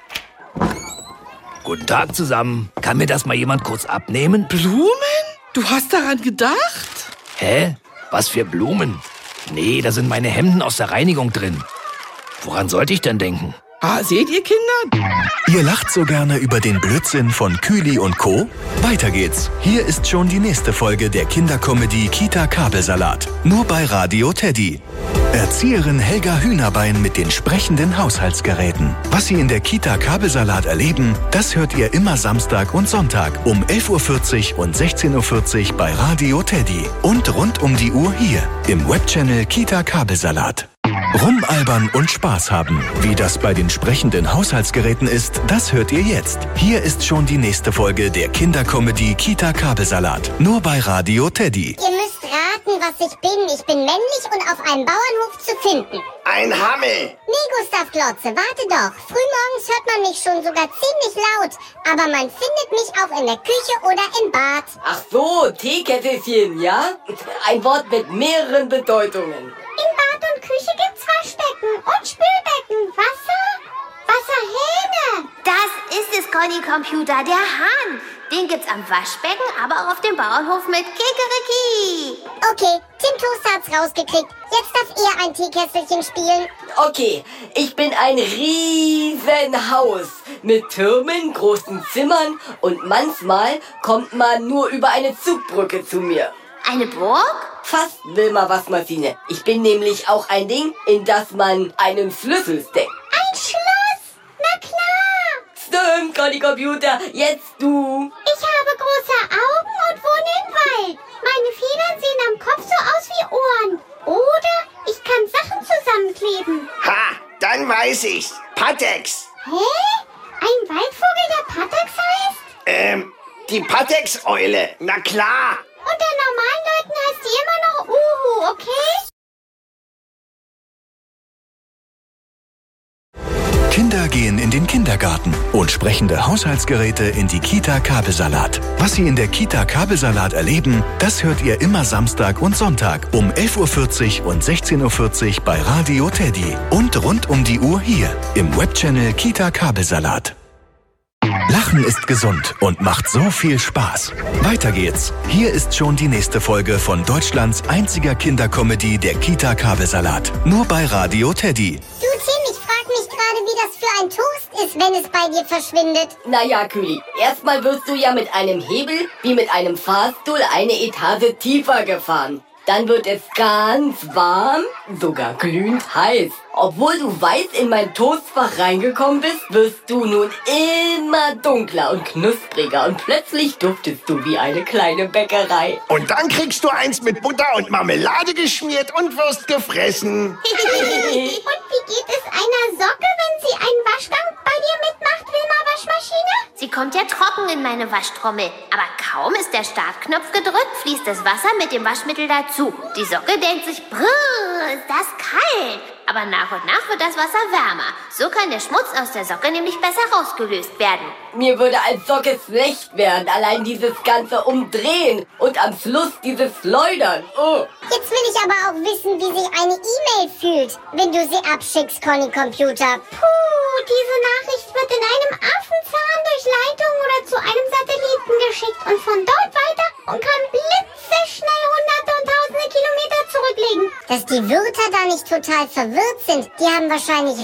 Speaker 3: Guten Tag zusammen. Kann mir das mal jemand kurz abnehmen?
Speaker 2: Blumen? Du hast daran gedacht?
Speaker 3: Hä? Was für Blumen? Nee, da sind meine Hemden aus der Reinigung drin. Woran sollte ich denn denken?
Speaker 2: Ah, seht ihr, Kinder?
Speaker 7: Ihr lacht so gerne über den Blödsinn von Kühli und Co. Weiter geht's. Hier ist schon die nächste Folge der Kindercomedy Kita Kabelsalat. Nur bei Radio Teddy. Erzieherin Helga Hühnerbein mit den sprechenden Haushaltsgeräten. Was Sie in der Kita Kabelsalat erleben, das hört ihr immer Samstag und Sonntag um elf Uhr vierzig und sechzehn Uhr vierzig bei Radio Teddy. Und rund um die Uhr hier im Webchannel Kita Kabelsalat. Rumalbern und Spaß haben. Wie das bei den sprechenden Haushaltsgeräten ist, das hört ihr jetzt. Hier ist schon die nächste Folge der Kindercomedy Kita Kabelsalat. Nur bei Radio Teddy.
Speaker 4: Ihr müsst raten, was ich bin. Ich bin männlich und auf einem Bauernhof zu finden.
Speaker 1: Ein Hammel.
Speaker 4: Nee, Gustav Glotze, warte doch. Frühmorgens hört man mich schon sogar ziemlich laut. Aber man findet mich auch in der Küche oder im Bad.
Speaker 8: Ach so, Teekesselchen, ja? Ein Wort mit mehreren Bedeutungen.
Speaker 5: In Bad und Küche gibt's Waschbecken und Spülbecken, Wasser, Wasserhähne.
Speaker 13: Das ist es, Conny Computer, der Hahn. Den gibt's am Waschbecken, aber auch auf dem Bauernhof mit Kikeriki.
Speaker 4: Okay, Tim Toaster hat's rausgekriegt. Jetzt darf er ein Teekesselchen spielen.
Speaker 8: Okay, ich bin ein Riesenhaus mit Türmen, großen Zimmern und manchmal kommt man nur über eine Zugbrücke zu mir.
Speaker 13: Eine Burg?
Speaker 8: Fast, Wilma Waschmaschine. Ich bin nämlich auch ein Ding, in das man einen Schlüssel steckt.
Speaker 5: Ein Schloss? Na klar.
Speaker 8: Stimmt, Conny Computer, jetzt du.
Speaker 5: Ich habe große Augen und wohne im Wald. Meine Federn sehen am Kopf so aus wie Ohren. Oder ich kann Sachen zusammenkleben.
Speaker 1: Ha, dann weiß ich's. Patex.
Speaker 5: Hä? Ein Waldvogel, der Patex heißt?
Speaker 1: Ähm, die Patex-Eule. Na klar.
Speaker 5: Unter normalen Leuten heißt die immer noch Uhu, okay?
Speaker 7: Kinder gehen in den Kindergarten und sprechende Haushaltsgeräte in die Kita Kabelsalat. Was Sie in der Kita Kabelsalat erleben, das hört ihr immer Samstag und Sonntag um elf Uhr vierzig und sechzehn Uhr vierzig bei Radio Teddy. Und rund um die Uhr hier im Webchannel Kita Kabelsalat. Lachen ist gesund und macht so viel Spaß. Weiter geht's. Hier ist schon die nächste Folge von Deutschlands einziger Kindercomedy der Kita Kabelsalat. Nur bei Radio Teddy.
Speaker 4: Du, Tim, ich frag mich gerade, wie das für ein Toast ist, wenn es bei dir verschwindet.
Speaker 8: Naja, Kühli, erstmal wirst du ja mit einem Hebel wie mit einem Fahrstuhl eine Etage tiefer gefahren. Dann wird es ganz warm, sogar glühend heiß. Obwohl du weiß in mein Toastfach reingekommen bist, wirst du nun immer dunkler und knuspriger und plötzlich duftest du wie eine kleine Bäckerei.
Speaker 1: Und dann kriegst du eins mit Butter und Marmelade geschmiert und wirst gefressen.
Speaker 5: Und wie geht es einer Socke, wenn sie einen Waschgang bei dir mitmacht, Wilma Waschmaschine?
Speaker 13: Sie kommt ja trocken in meine Waschtrommel. Aber kaum ist der Startknopf gedrückt, fließt das Wasser mit dem Waschmittel dazu. Die Socke denkt sich, brrr, ist das kalt. Aber nach und nach wird das Wasser wärmer. So kann der Schmutz aus der Socke nämlich besser rausgelöst werden.
Speaker 8: Mir würde als Socke schlecht werden, allein dieses ganze Umdrehen und am Schluss dieses Schleudern. Oh.
Speaker 4: Jetzt will ich aber auch wissen, wie sich eine E-Mail fühlt, wenn du sie abschickst, Conny Computer.
Speaker 5: Puh, diese Nachricht wird in einem Affenzahn durch Leitung oder zu einem Satelliten geschickt und von dort weiter und kann blitzeschnell hunderte und tausende Kilometer zurücklegen.
Speaker 4: Dass die Wörter da nicht total verwirrt sind, die haben wahrscheinlich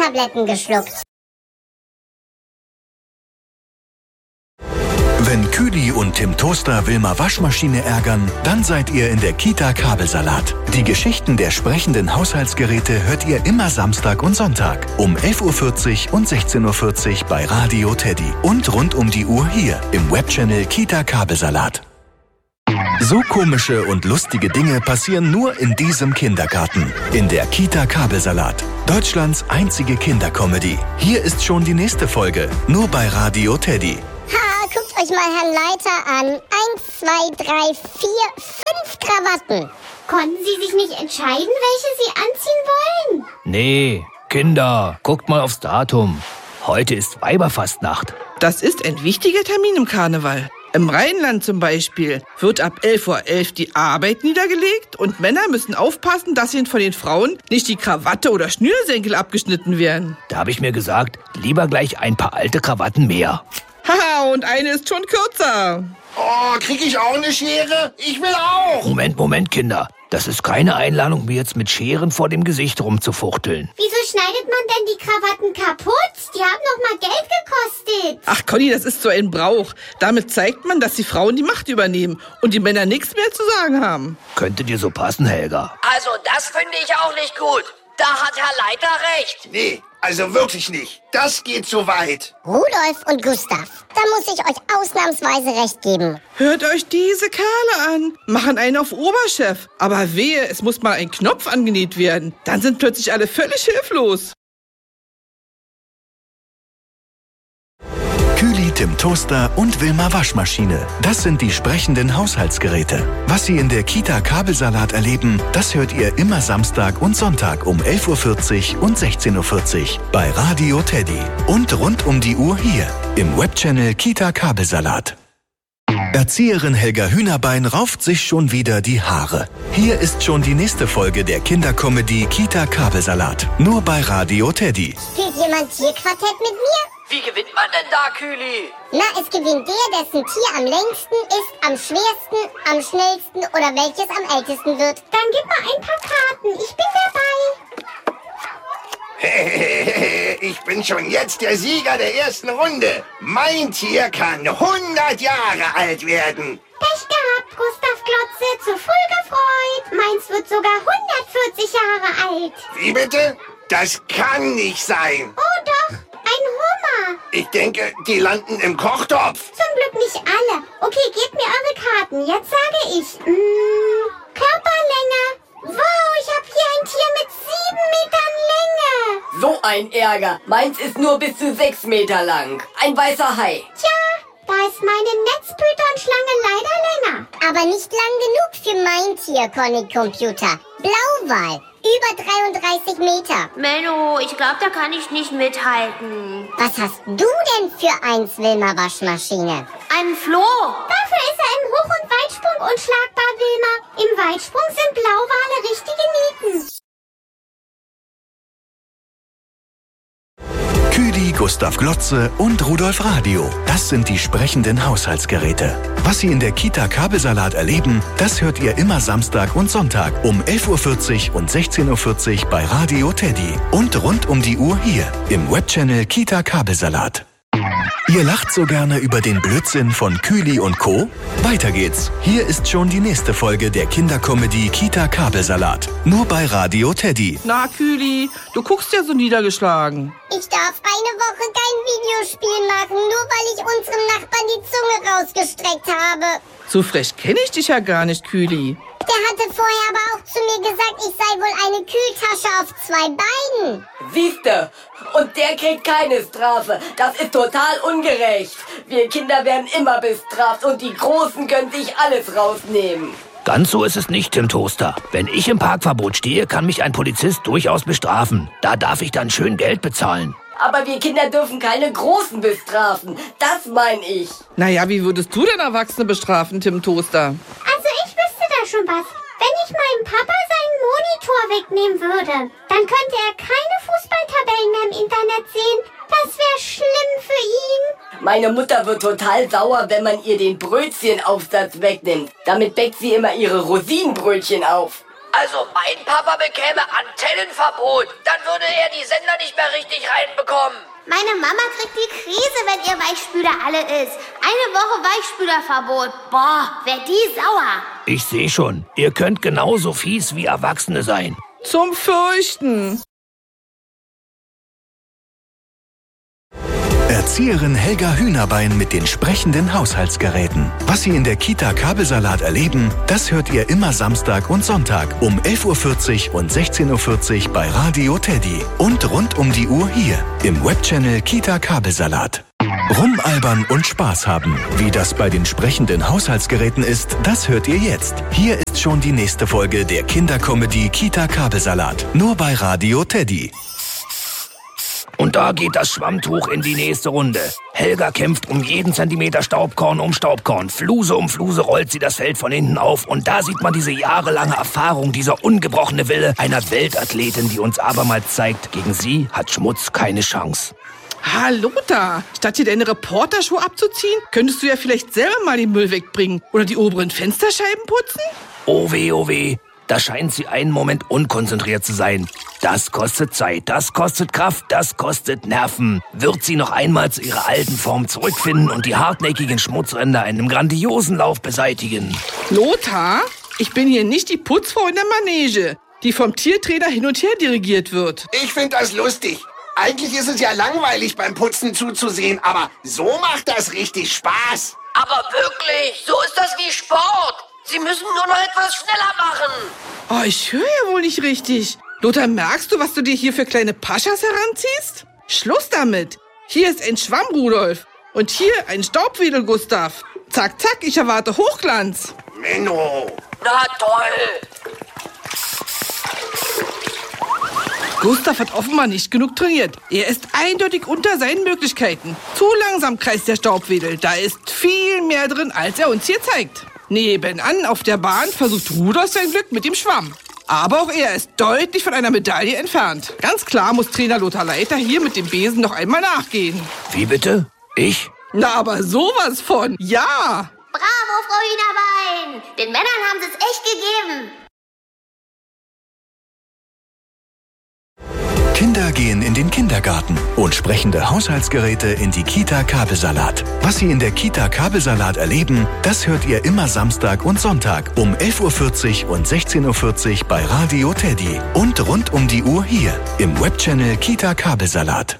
Speaker 4: Reisetabletten geschluckt.
Speaker 7: Wenn Kühli Kühli und Tim Toaster Wilma Waschmaschine ärgern, dann seid ihr in der Kita Kabelsalat. Die Geschichten der sprechenden Haushaltsgeräte hört ihr immer Samstag und Sonntag um elf Uhr vierzig und sechzehn Uhr vierzig bei Radio Teddy und rund um die Uhr hier im Webchannel Kita Kabelsalat. So komische und lustige Dinge passieren nur in diesem Kindergarten. In der Kita Kabelsalat. Deutschlands einzige Kindercomedy. Hier ist schon die nächste Folge. Nur bei Radio Teddy.
Speaker 4: Ha, guckt euch mal Herrn Leiter an. Eins, zwei, drei, vier, fünf Krawatten.
Speaker 5: Konnten Sie sich nicht entscheiden, welche Sie anziehen wollen?
Speaker 3: Nee, Kinder, guckt mal aufs Datum. Heute ist Weiberfastnacht.
Speaker 2: Das ist ein wichtiger Termin im Karneval. Im Rheinland zum Beispiel wird ab elf Uhr elf die Arbeit niedergelegt und Männer müssen aufpassen, dass ihnen von den Frauen nicht die Krawatte oder Schnürsenkel abgeschnitten werden.
Speaker 3: Da habe ich mir gesagt, lieber gleich ein paar alte Krawatten mehr.
Speaker 2: Haha, und eine ist schon kürzer.
Speaker 1: Oh, krieg ich auch eine Schere? Ich will auch.
Speaker 3: Moment, Moment, Kinder. Das ist keine Einladung, mir jetzt mit Scheren vor dem Gesicht rumzufuchteln.
Speaker 5: Wieso schneidet man denn die Krawatten kaputt? Die haben noch mal Geld gekostet.
Speaker 2: Ach Conny, das ist so ein Brauch. Damit zeigt man, dass die Frauen die Macht übernehmen und die Männer nichts mehr zu sagen haben.
Speaker 3: Könnte dir so passen, Helga.
Speaker 9: Also das finde ich auch nicht gut. Da hat Herr Leiter recht.
Speaker 1: Nee, also wirklich nicht. Das geht zu weit.
Speaker 4: Rudolf und Gustav, da muss ich euch ausnahmsweise recht geben.
Speaker 2: Hört euch diese Kerle an. Machen einen auf Oberchef. Aber wehe, es muss mal ein Knopf angenäht werden. Dann sind plötzlich alle völlig hilflos.
Speaker 7: Kühli, Tim Toaster und Wilma Waschmaschine. Das sind die sprechenden Haushaltsgeräte. Was Sie in der Kita Kabelsalat erleben, das hört ihr immer Samstag und Sonntag um elf Uhr vierzig und sechzehn Uhr vierzig bei Radio Teddy. Und rund um die Uhr hier im Webchannel Kita Kabelsalat. Erzieherin Helga Hühnerbein rauft sich schon wieder die Haare. Hier ist schon die nächste Folge der Kindercomedy Kita Kabelsalat. Nur bei Radio Teddy.
Speaker 4: Spielt jemand Tierquartett mit mir?
Speaker 9: Wie gewinnt man denn da, Kühli?
Speaker 4: Na, es gewinnt der, dessen Tier am längsten ist, am schwersten, am schnellsten oder welches am ältesten wird.
Speaker 5: Dann gib mal ein paar Karten. Ich bin dabei.
Speaker 1: Ich bin schon jetzt der Sieger der ersten Runde. Mein Tier kann hundert Jahre alt werden.
Speaker 5: Pech gehabt, Gustav Glotze. Zu früh gefreut. Meins wird sogar hundertvierzig Jahre alt.
Speaker 1: Wie bitte? Das kann nicht sein.
Speaker 5: Oh doch, ein Hummer.
Speaker 1: Ich denke, die landen im Kochtopf.
Speaker 5: Zum Glück nicht alle. Okay, gebt mir eure Karten. Jetzt sage ich, mh, Körperlänge. Wow, ich habe hier ein Tier mit sieben Metern Länge.
Speaker 8: So ein Ärger. Meins ist nur bis zu sechs Meter lang. Ein weißer Hai.
Speaker 5: Tja, da ist meine Netzpython-Schlange leider länger.
Speaker 4: Aber nicht lang genug für mein Tier, Conny Computer. Blauwal. Über dreiunddreißig Meter.
Speaker 13: Menno, ich glaube, da kann ich nicht mithalten.
Speaker 4: Was hast du denn für eins, Wilma Waschmaschine?
Speaker 13: Ein Floh.
Speaker 5: Dafür ist er im Hoch- und Weitsprung unschlagbar, Wilma. Im Weitsprung sind Blauwale richtige Nieten.
Speaker 7: Kühli, Gustav Glotze und Rudolf Radio. Das sind die sprechenden Haushaltsgeräte. Was Sie in der Kita Kabelsalat erleben, das hört ihr immer Samstag und Sonntag um elf Uhr vierzig und sechzehn Uhr vierzig bei Radio Teddy. Und rund um die Uhr hier im Webchannel Kita Kabelsalat. Ihr lacht so gerne über den Blödsinn von Kühli und Co. Weiter geht's. Hier ist schon die nächste Folge der Kindercomedy Kita Kabelsalat. Nur bei Radio Teddy.
Speaker 2: Na, Kühli, du guckst ja so niedergeschlagen.
Speaker 4: Ich darf eine Woche kein Videospiel machen, nur weil ich unserem Nachbarn die Zunge rausgestreckt habe.
Speaker 2: So frech kenne ich dich ja gar nicht, Kühli.
Speaker 4: Der hatte vorher aber auch zu mir gesagt, ich sei wohl eine Kühltasche auf zwei Beinen.
Speaker 8: Siehste, und der kriegt keine Strafe. Das ist total ungerecht. Wir Kinder werden immer bestraft und die Großen können sich alles rausnehmen.
Speaker 3: Ganz so ist es nicht, Tim Toaster. Wenn ich im Parkverbot stehe, kann mich ein Polizist durchaus bestrafen. Da darf ich dann schön Geld bezahlen.
Speaker 8: Aber wir Kinder dürfen keine Großen bestrafen. Das meine ich.
Speaker 2: Naja, wie würdest du denn Erwachsene bestrafen, Tim Toaster?
Speaker 5: Also ich wüsste da schon was. Wenn ich meinem Papa seinen Monitor wegnehmen würde, dann könnte er keine Fußballtabellen mehr im Internet sehen. Das wäre schlimm für ihn.
Speaker 8: Meine Mutter wird total sauer, wenn man ihr den Brötchenaufsatz wegnimmt. Damit bäckt sie immer ihre Rosinenbrötchen auf.
Speaker 9: Also mein Papa bekäme Antennenverbot. Dann würde er die Sender nicht mehr richtig reinbekommen.
Speaker 13: Meine Mama kriegt die Krise, wenn ihr Weichspüler alle ist. Eine Woche Weichspülerverbot. Boah, wär die sauer.
Speaker 3: Ich sehe schon, ihr könnt genauso fies wie Erwachsene sein.
Speaker 2: Zum Fürchten.
Speaker 7: Erzieherin Helga Hühnerbein mit den sprechenden Haushaltsgeräten. Was Sie in der Kita Kabelsalat erleben, das hört ihr immer Samstag und Sonntag um elf Uhr vierzig und sechzehn Uhr vierzig bei Radio Teddy. Und rund um die Uhr hier im Webchannel Kita Kabelsalat. Rumalbern und Spaß haben. Wie das bei den sprechenden Haushaltsgeräten ist, das hört ihr jetzt. Hier ist schon die nächste Folge der Kindercomedy Kita Kabelsalat. Nur bei Radio Teddy.
Speaker 3: Und da geht das Schwammtuch in die nächste Runde. Helga kämpft um jeden Zentimeter Staubkorn um Staubkorn. Fluse um Fluse rollt sie das Feld von hinten auf. Und da sieht man diese jahrelange Erfahrung, dieser ungebrochene Wille einer Weltathletin, die uns abermals zeigt, gegen sie hat Schmutz keine Chance.
Speaker 2: Ha, Lothar, statt dir deine Reporterschuhe abzuziehen, könntest du ja vielleicht selber mal den Müll wegbringen oder die oberen Fensterscheiben putzen?
Speaker 3: Oh weh, oh weh. Da scheint sie einen Moment unkonzentriert zu sein. Das kostet Zeit, das kostet Kraft, das kostet Nerven. Wird sie noch einmal zu ihrer alten Form zurückfinden und die hartnäckigen Schmutzränder in einem grandiosen Lauf beseitigen?
Speaker 2: Lothar, ich bin hier nicht die Putzfrau in der Manege, die vom Tiertrainer hin und her dirigiert wird.
Speaker 1: Ich finde das lustig. Eigentlich ist es ja langweilig, beim Putzen zuzusehen, aber so macht das richtig Spaß.
Speaker 9: Aber wirklich, so ist das wie Sport. Sie müssen nur noch etwas schneller machen.
Speaker 2: Oh, ich höre ja wohl nicht richtig. Lothar, merkst du, was du dir hier für kleine Paschas heranziehst? Schluss damit. Hier ist ein Schwamm, Rudolf. Und hier ein Staubwedel, Gustav. Zack, zack, ich erwarte Hochglanz.
Speaker 1: Menno.
Speaker 9: Na toll.
Speaker 2: Gustav hat offenbar nicht genug trainiert. Er ist eindeutig unter seinen Möglichkeiten. Zu langsam kreist der Staubwedel. Da ist viel mehr drin, als er uns hier zeigt. Nebenan auf der Bahn versucht Rudolf sein Glück mit dem Schwamm. Aber auch er ist deutlich von einer Medaille entfernt. Ganz klar muss Trainer Lothar Leiter hier mit dem Besen noch einmal nachgehen.
Speaker 3: Wie bitte? Ich?
Speaker 2: Na, aber sowas von. Ja!
Speaker 13: Bravo, Frau Hühnerbein. Den Männern haben sie es echt gegeben.
Speaker 7: Kinder gehen in den Kindergarten und sprechende Haushaltsgeräte in die Kita Kabelsalat. Was Sie in der Kita Kabelsalat erleben, das hört ihr immer Samstag und Sonntag um elf Uhr vierzig und sechzehn Uhr vierzig bei Radio Teddy. Und rund um die Uhr hier im Webchannel Kita Kabelsalat.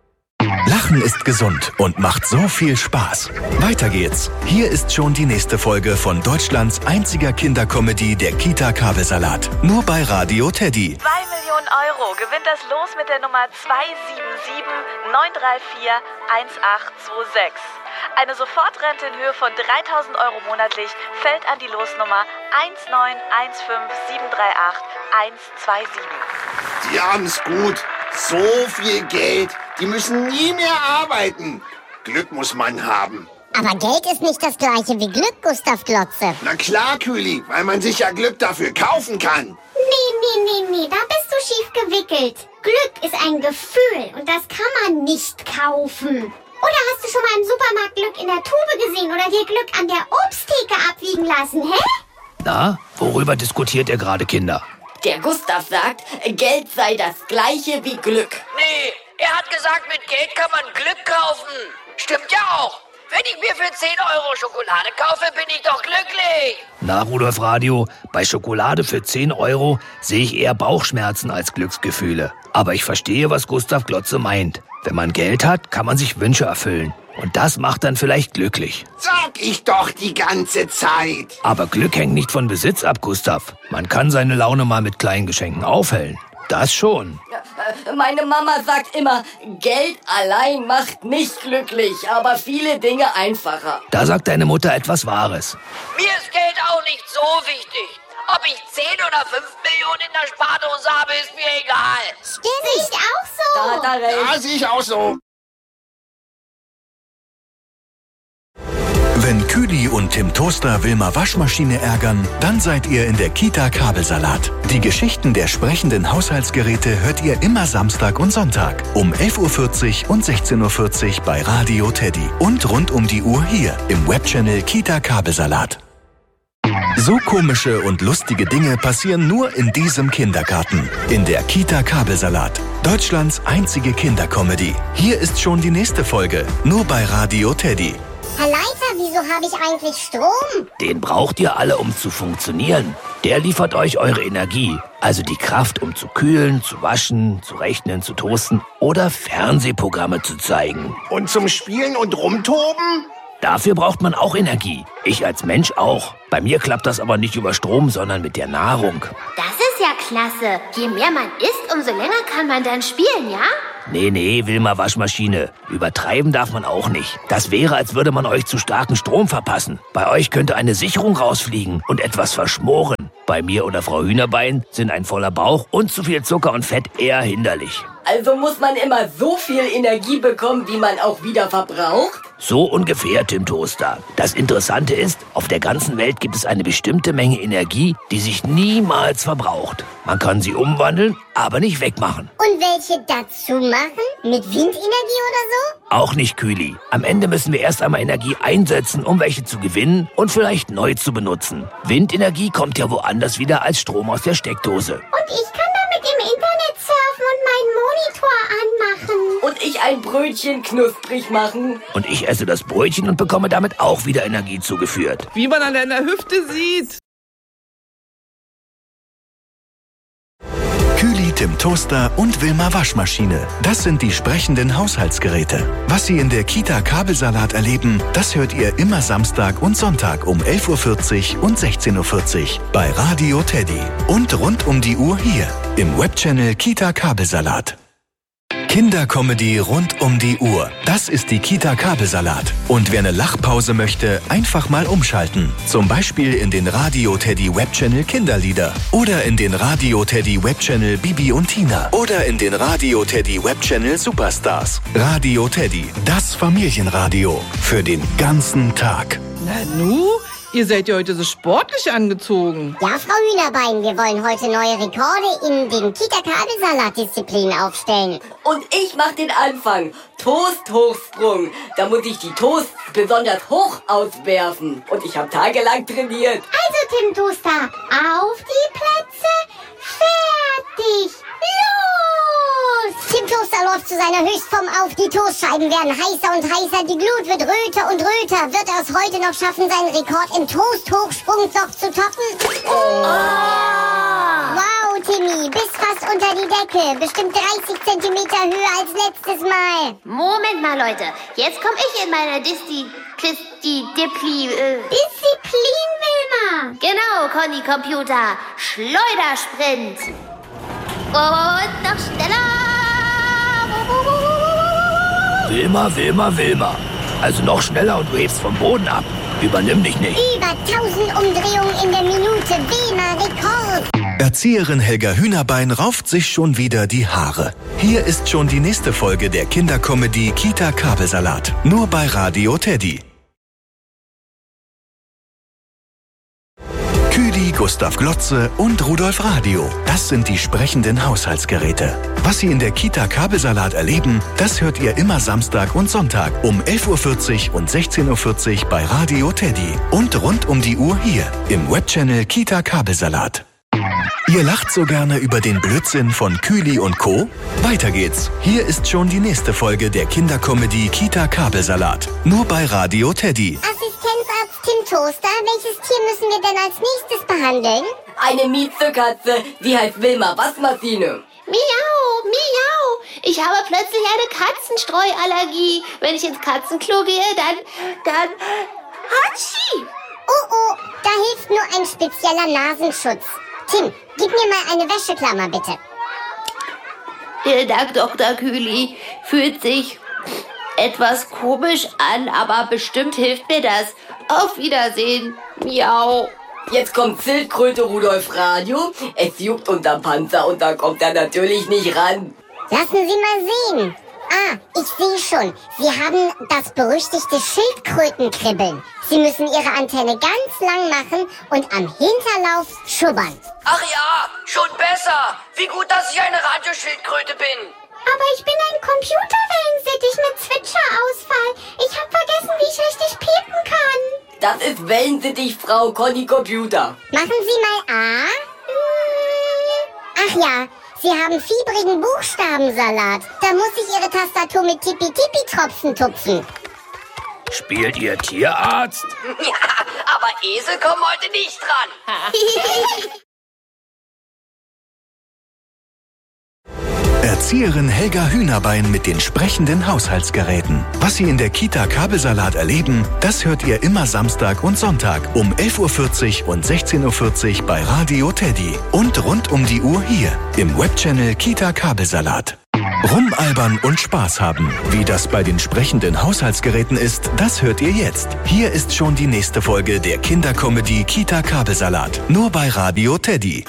Speaker 7: Lachen ist gesund und macht so viel Spaß. Weiter geht's. Hier ist schon die nächste Folge von Deutschlands einziger Kindercomedy, der Kita Kabelsalat. Nur bei Radio Teddy.
Speaker 17: zwei Millionen Euro gewinnt das Los mit der Nummer zwei sieben sieben neun drei vier eins acht zwei sechs. Eine Sofortrente in Höhe von dreitausend Euro monatlich fällt an die Losnummer eins neun eins fünf sieben drei acht eins zwei sieben.
Speaker 1: Die haben's gut. So viel Geld. Die müssen nie mehr arbeiten. Glück muss man haben.
Speaker 4: Aber Geld ist nicht das gleiche wie Glück, Gustav Glotze.
Speaker 1: Na klar, Kühli, weil man sich ja Glück dafür kaufen kann.
Speaker 5: Nee, nee, nee, nee, da bist du schief gewickelt. Glück ist ein Gefühl und das kann man nicht kaufen. Oder hast du schon mal im Supermarkt Glück in der Tube gesehen oder dir Glück an der Obsttheke abwiegen lassen, hä?
Speaker 3: Na, worüber diskutiert ihr gerade, Kinder?
Speaker 8: Der Gustav sagt, Geld sei das gleiche wie Glück.
Speaker 9: Nee, er hat gesagt, mit Geld kann man Glück kaufen. Stimmt ja auch. Wenn ich mir für zehn Euro Schokolade kaufe, bin ich doch glücklich.
Speaker 3: Na, Rudolf Radio, bei Schokolade für zehn Euro sehe ich eher Bauchschmerzen als Glücksgefühle. Aber ich verstehe, was Gustav Glotze meint. Wenn man Geld hat, kann man sich Wünsche erfüllen. Und das macht dann vielleicht glücklich.
Speaker 1: Sag ich doch die ganze Zeit.
Speaker 3: Aber Glück hängt nicht von Besitz ab, Gustav. Man kann seine Laune mal mit kleinen Geschenken aufhellen. Das schon.
Speaker 8: Meine Mama sagt immer, Geld allein macht nicht glücklich, aber viele Dinge einfacher.
Speaker 3: Da sagt deine Mutter etwas Wahres.
Speaker 9: Mir ist Geld auch nicht so wichtig. Ob ich zehn oder fünf Millionen in der Spardose habe, ist mir egal.
Speaker 5: Stimmt, sehe ich auch so.
Speaker 8: Da hat er recht.
Speaker 1: Ja, sehe ich auch so.
Speaker 7: Wenn Kühli und Tim Toaster Wilma Waschmaschine ärgern, dann seid ihr in der Kita Kabelsalat. Die Geschichten der sprechenden Haushaltsgeräte hört ihr immer Samstag und Sonntag um elf Uhr vierzig und sechzehn Uhr vierzig bei Radio Teddy. Und rund um die Uhr hier im Webchannel Kita Kabelsalat. So komische und lustige Dinge passieren nur in diesem Kindergarten. In der Kita Kabelsalat. Deutschlands einzige Kindercomedy. Hier ist schon die nächste Folge. Nur bei Radio Teddy.
Speaker 4: Herr Leiter, wieso habe ich eigentlich Strom?
Speaker 3: Den braucht ihr alle, um zu funktionieren. Der liefert euch eure Energie, also die Kraft, um zu kühlen, zu waschen, zu rechnen, zu toasten oder Fernsehprogramme zu zeigen.
Speaker 1: Und zum Spielen und Rumtoben?
Speaker 3: Dafür braucht man auch Energie. Ich als Mensch auch. Bei mir klappt das aber nicht über Strom, sondern mit der Nahrung.
Speaker 13: Das ist ja klasse. Je mehr man isst, umso länger kann man dann spielen, ja?
Speaker 3: Nee, nee, Wilma Waschmaschine. Übertreiben darf man auch nicht. Das wäre, als würde man euch zu starken Strom verpassen. Bei euch könnte eine Sicherung rausfliegen und etwas verschmoren. Bei mir oder Frau Hühnerbein sind ein voller Bauch und zu viel Zucker und Fett eher hinderlich.
Speaker 8: Also muss man immer so viel Energie bekommen, wie man auch wieder verbraucht?
Speaker 3: So ungefähr, Tim Toaster. Das Interessante ist, auf der ganzen Welt gibt es eine bestimmte Menge Energie, die sich niemals verbraucht. Man kann sie umwandeln, aber nicht wegmachen.
Speaker 4: Und welche dazu machen? Mit Windenergie oder so?
Speaker 3: Auch nicht, Kühli. Am Ende müssen wir erst einmal Energie einsetzen, um welche zu gewinnen und vielleicht neu zu benutzen. Windenergie kommt ja woanders wieder als Strom aus der Steckdose.
Speaker 5: Und ich kann damit im Internet surfen und meinen Monitor anmachen.
Speaker 8: Und ich ein Brötchen knusprig machen.
Speaker 3: Und ich esse das Brötchen und bekomme damit auch wieder Energie zugeführt.
Speaker 2: Wie man an deiner Hüfte sieht.
Speaker 7: Kühli, Tim Toaster und Wilma Waschmaschine. Das sind die sprechenden Haushaltsgeräte. Was Sie in der Kita Kabelsalat erleben, das hört ihr immer Samstag und Sonntag um elf Uhr vierzig und sechzehn Uhr vierzig bei Radio Teddy. Und rund um die Uhr hier im Webchannel Kita Kabelsalat. Kindercomedy rund um die Uhr. Das ist die Kita Kabelsalat. Und wer eine Lachpause möchte, einfach mal umschalten. Zum Beispiel in den Radio Teddy Webchannel Kinderlieder. Oder in den Radio Teddy Webchannel Bibi und Tina. Oder in den Radio Teddy Webchannel Superstars. Radio Teddy, das Familienradio. Für den ganzen Tag.
Speaker 2: Nanu? Ihr seid ja heute so sportlich angezogen.
Speaker 4: Ja, Frau Hühnerbein, wir wollen heute neue Rekorde in den Kita-Kabelsalat-Disziplinen aufstellen.
Speaker 8: Und ich mach den Anfang. Toast-Hochsprung. Da muss ich die Toasts besonders hoch auswerfen. Und ich habe tagelang trainiert.
Speaker 5: Also, Tim Toaster, auf die Plätze, fertig, los!
Speaker 4: Tim Toaster läuft zu seiner Höchstform auf. Die Toastscheiben werden heißer und heißer. Die Glut wird röter und röter. Wird er es heute noch schaffen, seinen Rekord im Toast-Hochsprung noch zu toppen? Oh. Wow, Timmy, bis fast unter die Decke. Bestimmt dreißig Zentimeter höher als letztes Mal.
Speaker 13: Moment mal, Leute. Jetzt komme ich in meine Disti... Christi... Dipli... Äh.
Speaker 5: Disziplin, Wilma.
Speaker 13: Genau, Conny Computer. Schleudersprint. Und noch schneller.
Speaker 3: Wilma, Wilma, Wilma. Also noch schneller und du hebst vom Boden ab. Übernimm dich nicht.
Speaker 4: Über tausend Umdrehungen in der Minute. Wilma Rekord.
Speaker 7: Erzieherin Helga Hühnerbein rauft sich schon wieder die Haare. Hier ist schon die nächste Folge der Kindercomedy Kita Kabelsalat. Nur bei Radio Teddy. Kühli, Gustav Glotze und Rudolf Radio. Das sind die sprechenden Haushaltsgeräte. Was Sie in der Kita Kabelsalat erleben, das hört ihr immer Samstag und Sonntag um elf Uhr vierzig und sechzehn Uhr vierzig bei Radio Teddy. Und rund um die Uhr hier im Webchannel Kita Kabelsalat. Ihr lacht so gerne über den Blödsinn von Kühli und Co.? Weiter geht's. Hier ist schon die nächste Folge der Kindercomedy Kita Kabelsalat. Nur bei Radio Teddy.
Speaker 4: Assistenzarzt Tim Toaster, welches Tier müssen wir denn als nächstes behandeln?
Speaker 8: Eine Miezekatze, die heißt Wilma Waschmaschine.
Speaker 13: Miau, miau. Ich habe plötzlich eine Katzenstreuallergie. Wenn ich ins Katzenklo gehe, dann... dann... Hatschi!
Speaker 4: Oh, oh, da hilft nur ein spezieller Nasenschutz. Tim, gib mir mal eine Wäscheklammer, bitte.
Speaker 13: Vielen Dank, Doktor Kühli. Fühlt sich etwas komisch an, aber bestimmt hilft mir das. Auf Wiedersehen. Miau.
Speaker 8: Jetzt kommt Schildkröte Rudolf Radio. Es juckt unterm Panzer und da kommt er natürlich nicht ran.
Speaker 4: Lassen Sie mal sehen. Ah, ich sehe schon. Sie haben das berüchtigte Schildkrötenkribbeln. Sie müssen Ihre Antenne ganz lang machen und am Hinterlauf schubbern.
Speaker 9: Ach ja, schon besser. Wie gut, dass ich eine Radioschildkröte bin.
Speaker 5: Aber ich bin ein Computerwellensittich mit Zwitscherausfall. Ich habe vergessen, wie ich richtig piepen kann.
Speaker 8: Das ist Wellensittich, Frau Conny Computer.
Speaker 4: Machen Sie mal A. Ach ja, Sie haben fiebrigen Buchstabensalat. Da muss ich Ihre Tastatur mit Tippi-Tippi-Tropfen tupfen.
Speaker 3: Spielt ihr Tierarzt?
Speaker 9: Ja, aber Esel kommen heute nicht dran.
Speaker 7: Erzieherin Helga Hühnerbein mit den sprechenden Haushaltsgeräten. Was Sie in der Kita Kabelsalat erleben, das hört ihr immer Samstag und Sonntag um elf Uhr vierzig und sechzehn Uhr vierzig bei Radio Teddy. Und rund um die Uhr hier im Webchannel Kita Kabelsalat. Rumalbern und Spaß haben. Wie das bei den sprechenden Haushaltsgeräten ist, das hört ihr jetzt. Hier ist schon die nächste Folge der Kindercomedy Kita Kabelsalat. Nur bei Radio Teddy.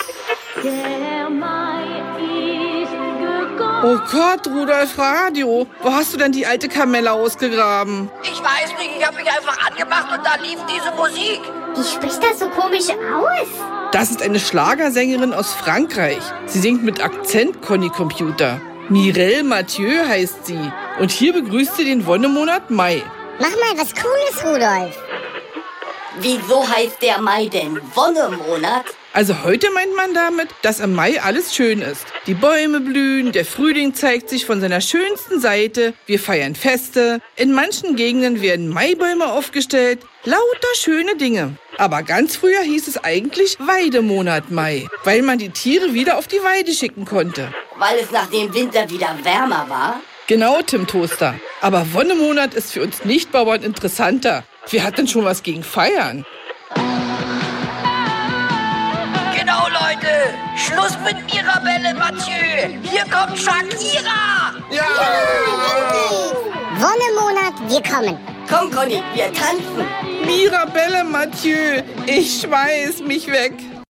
Speaker 2: Oh Gott, Rudolf Radio, wo hast du denn die alte Kamelle ausgegraben?
Speaker 9: Ich weiß nicht, ich habe mich einfach angemacht und da lief diese Musik.
Speaker 5: Wie spricht das so komisch aus?
Speaker 2: Das ist eine Schlagersängerin aus Frankreich. Sie singt mit Akzent, Conny Computer. Mireille Mathieu heißt sie. Und hier begrüßt sie den Wonnemonat Mai.
Speaker 4: Mach mal was Cooles, Rudolf.
Speaker 8: Wieso heißt der Mai denn Wonnemonat?
Speaker 2: Also heute meint man damit, dass im Mai alles schön ist. Die Bäume blühen, der Frühling zeigt sich von seiner schönsten Seite, wir feiern Feste, in manchen Gegenden werden Maibäume aufgestellt, lauter schöne Dinge. Aber ganz früher hieß es eigentlich Weidemonat Mai, weil man die Tiere wieder auf die Weide schicken konnte.
Speaker 8: Weil es nach dem Winter wieder wärmer war?
Speaker 2: Genau, Tim Toaster. Aber Wonnemonat ist für uns Nichtbauern interessanter. Wer hat denn schon was gegen Feiern?
Speaker 9: Genau, Leute. Schluss mit Mirabelle Mathieu. Hier kommt Shakira.
Speaker 1: Ja!
Speaker 4: Wonnemonat, wir kommen.
Speaker 8: Komm, Conny, wir tanzen.
Speaker 2: Mirabelle Mathieu, ich schmeiß mich weg.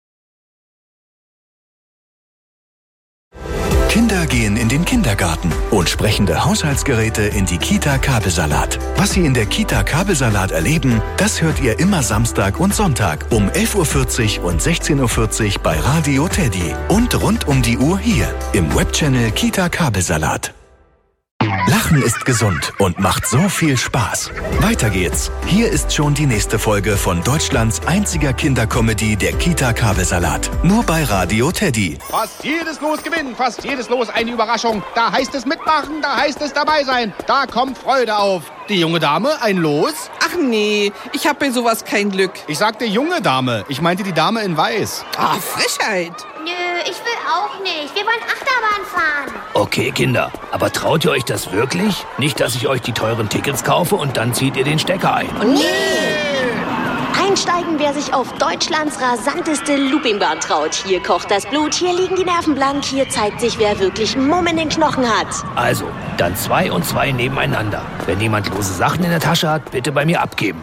Speaker 7: Kinder gehen in den Kindergarten und sprechende Haushaltsgeräte in die Kita Kabelsalat. Was Sie in der Kita Kabelsalat erleben, das hört ihr immer Samstag und Sonntag um elf Uhr vierzig und sechzehn Uhr vierzig bei Radio Teddy. Und rund um die Uhr hier im Webchannel Kita Kabelsalat. Lachen ist gesund und macht so viel Spaß. Weiter geht's. Hier ist schon die nächste Folge von Deutschlands einziger Kindercomedy, der Kita Kabelsalat. Nur bei Radio Teddy.
Speaker 18: Fast jedes Los gewinnt, fast jedes Los eine Überraschung. Da heißt es mitmachen, da heißt es dabei sein. Da kommt Freude auf. Die junge Dame, ein Los?
Speaker 2: Ach nee, ich hab bei sowas kein Glück.
Speaker 18: Ich sagte junge Dame, ich meinte die Dame in Weiß.
Speaker 2: Ah, Frechheit.
Speaker 13: Nö, ich will auch nicht. Wir wollen Achterbahn fahren.
Speaker 3: Okay, Kinder, aber traut ihr euch das wirklich? Nicht, dass ich euch die teuren Tickets kaufe und dann zieht ihr den Stecker ein.
Speaker 19: Nee! Einsteigen, wer sich auf Deutschlands rasanteste Loopingbahn traut. Hier kocht das Blut, hier liegen die Nerven blank, hier zeigt sich, wer wirklich Mumm in den Knochen hat.
Speaker 3: Also, dann zwei und zwei nebeneinander. Wenn jemand lose Sachen in der Tasche hat, bitte bei mir abgeben.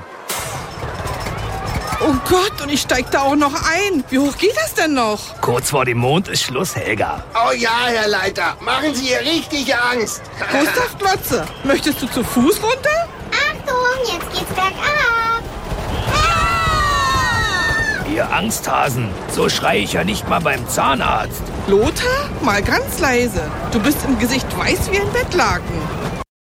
Speaker 2: Oh Gott, und ich steig da auch noch ein. Wie hoch geht das denn noch?
Speaker 3: Kurz vor dem Mond ist Schluss, Helga.
Speaker 1: Oh ja, Herr Leiter, machen Sie ihr richtig Angst.
Speaker 2: Gustav Glotze, möchtest du zu Fuß runter?
Speaker 5: Achtung, jetzt geht's bergab.
Speaker 3: Ihr Angsthasen, so schreie ich ja nicht mal beim Zahnarzt.
Speaker 2: Lothar, mal ganz leise. Du bist im Gesicht weiß wie ein Bettlaken.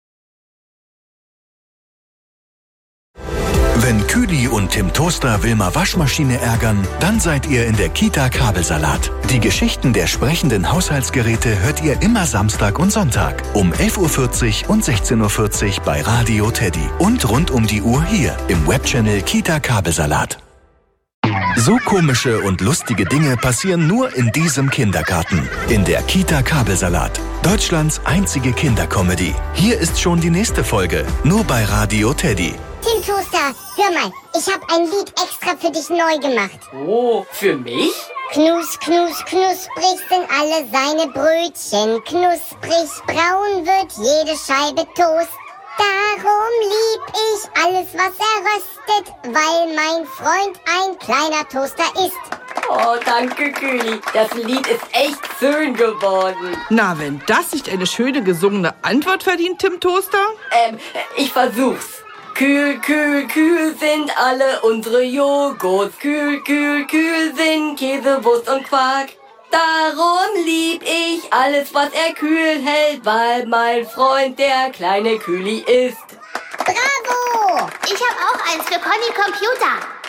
Speaker 7: Wenn Küli und Tim Toaster Wilma Waschmaschine ärgern, dann seid ihr in der Kita Kabelsalat. Die Geschichten der sprechenden Haushaltsgeräte hört ihr immer Samstag und Sonntag um elf Uhr vierzig und sechzehn Uhr vierzig bei Radio Teddy. Und rund um die Uhr hier im Webchannel Kita Kabelsalat. So komische und lustige Dinge passieren nur in diesem Kindergarten. In der Kita Kabelsalat. Deutschlands einzige Kindercomedy. Hier ist schon die nächste Folge. Nur bei Radio Teddy.
Speaker 4: Tim Toaster, hör mal, ich habe ein Lied extra für dich neu gemacht.
Speaker 8: Oh, für mich?
Speaker 4: Knus, knus, knusprig sind alle seine Brötchen. Knusprig braun wird jede Scheibe Toast. Darum lieb ich alles, was er röstet, weil mein Freund ein kleiner Toaster ist.
Speaker 8: Oh, danke, Küli. Das Lied ist echt schön geworden.
Speaker 2: Na, wenn das nicht eine schöne gesungene Antwort verdient, Tim Toaster?
Speaker 8: Ähm, ich versuch's. Kühl, kühl, kühl sind alle unsere Joghurts. Kühl, kühl, kühl sind Käse, Wurst und Quark. Darum lieb ich alles, was er kühl hält, weil mein Freund der kleine Küli ist.
Speaker 4: Bravo!
Speaker 5: Ich hab
Speaker 13: auch eins für Conny Computer.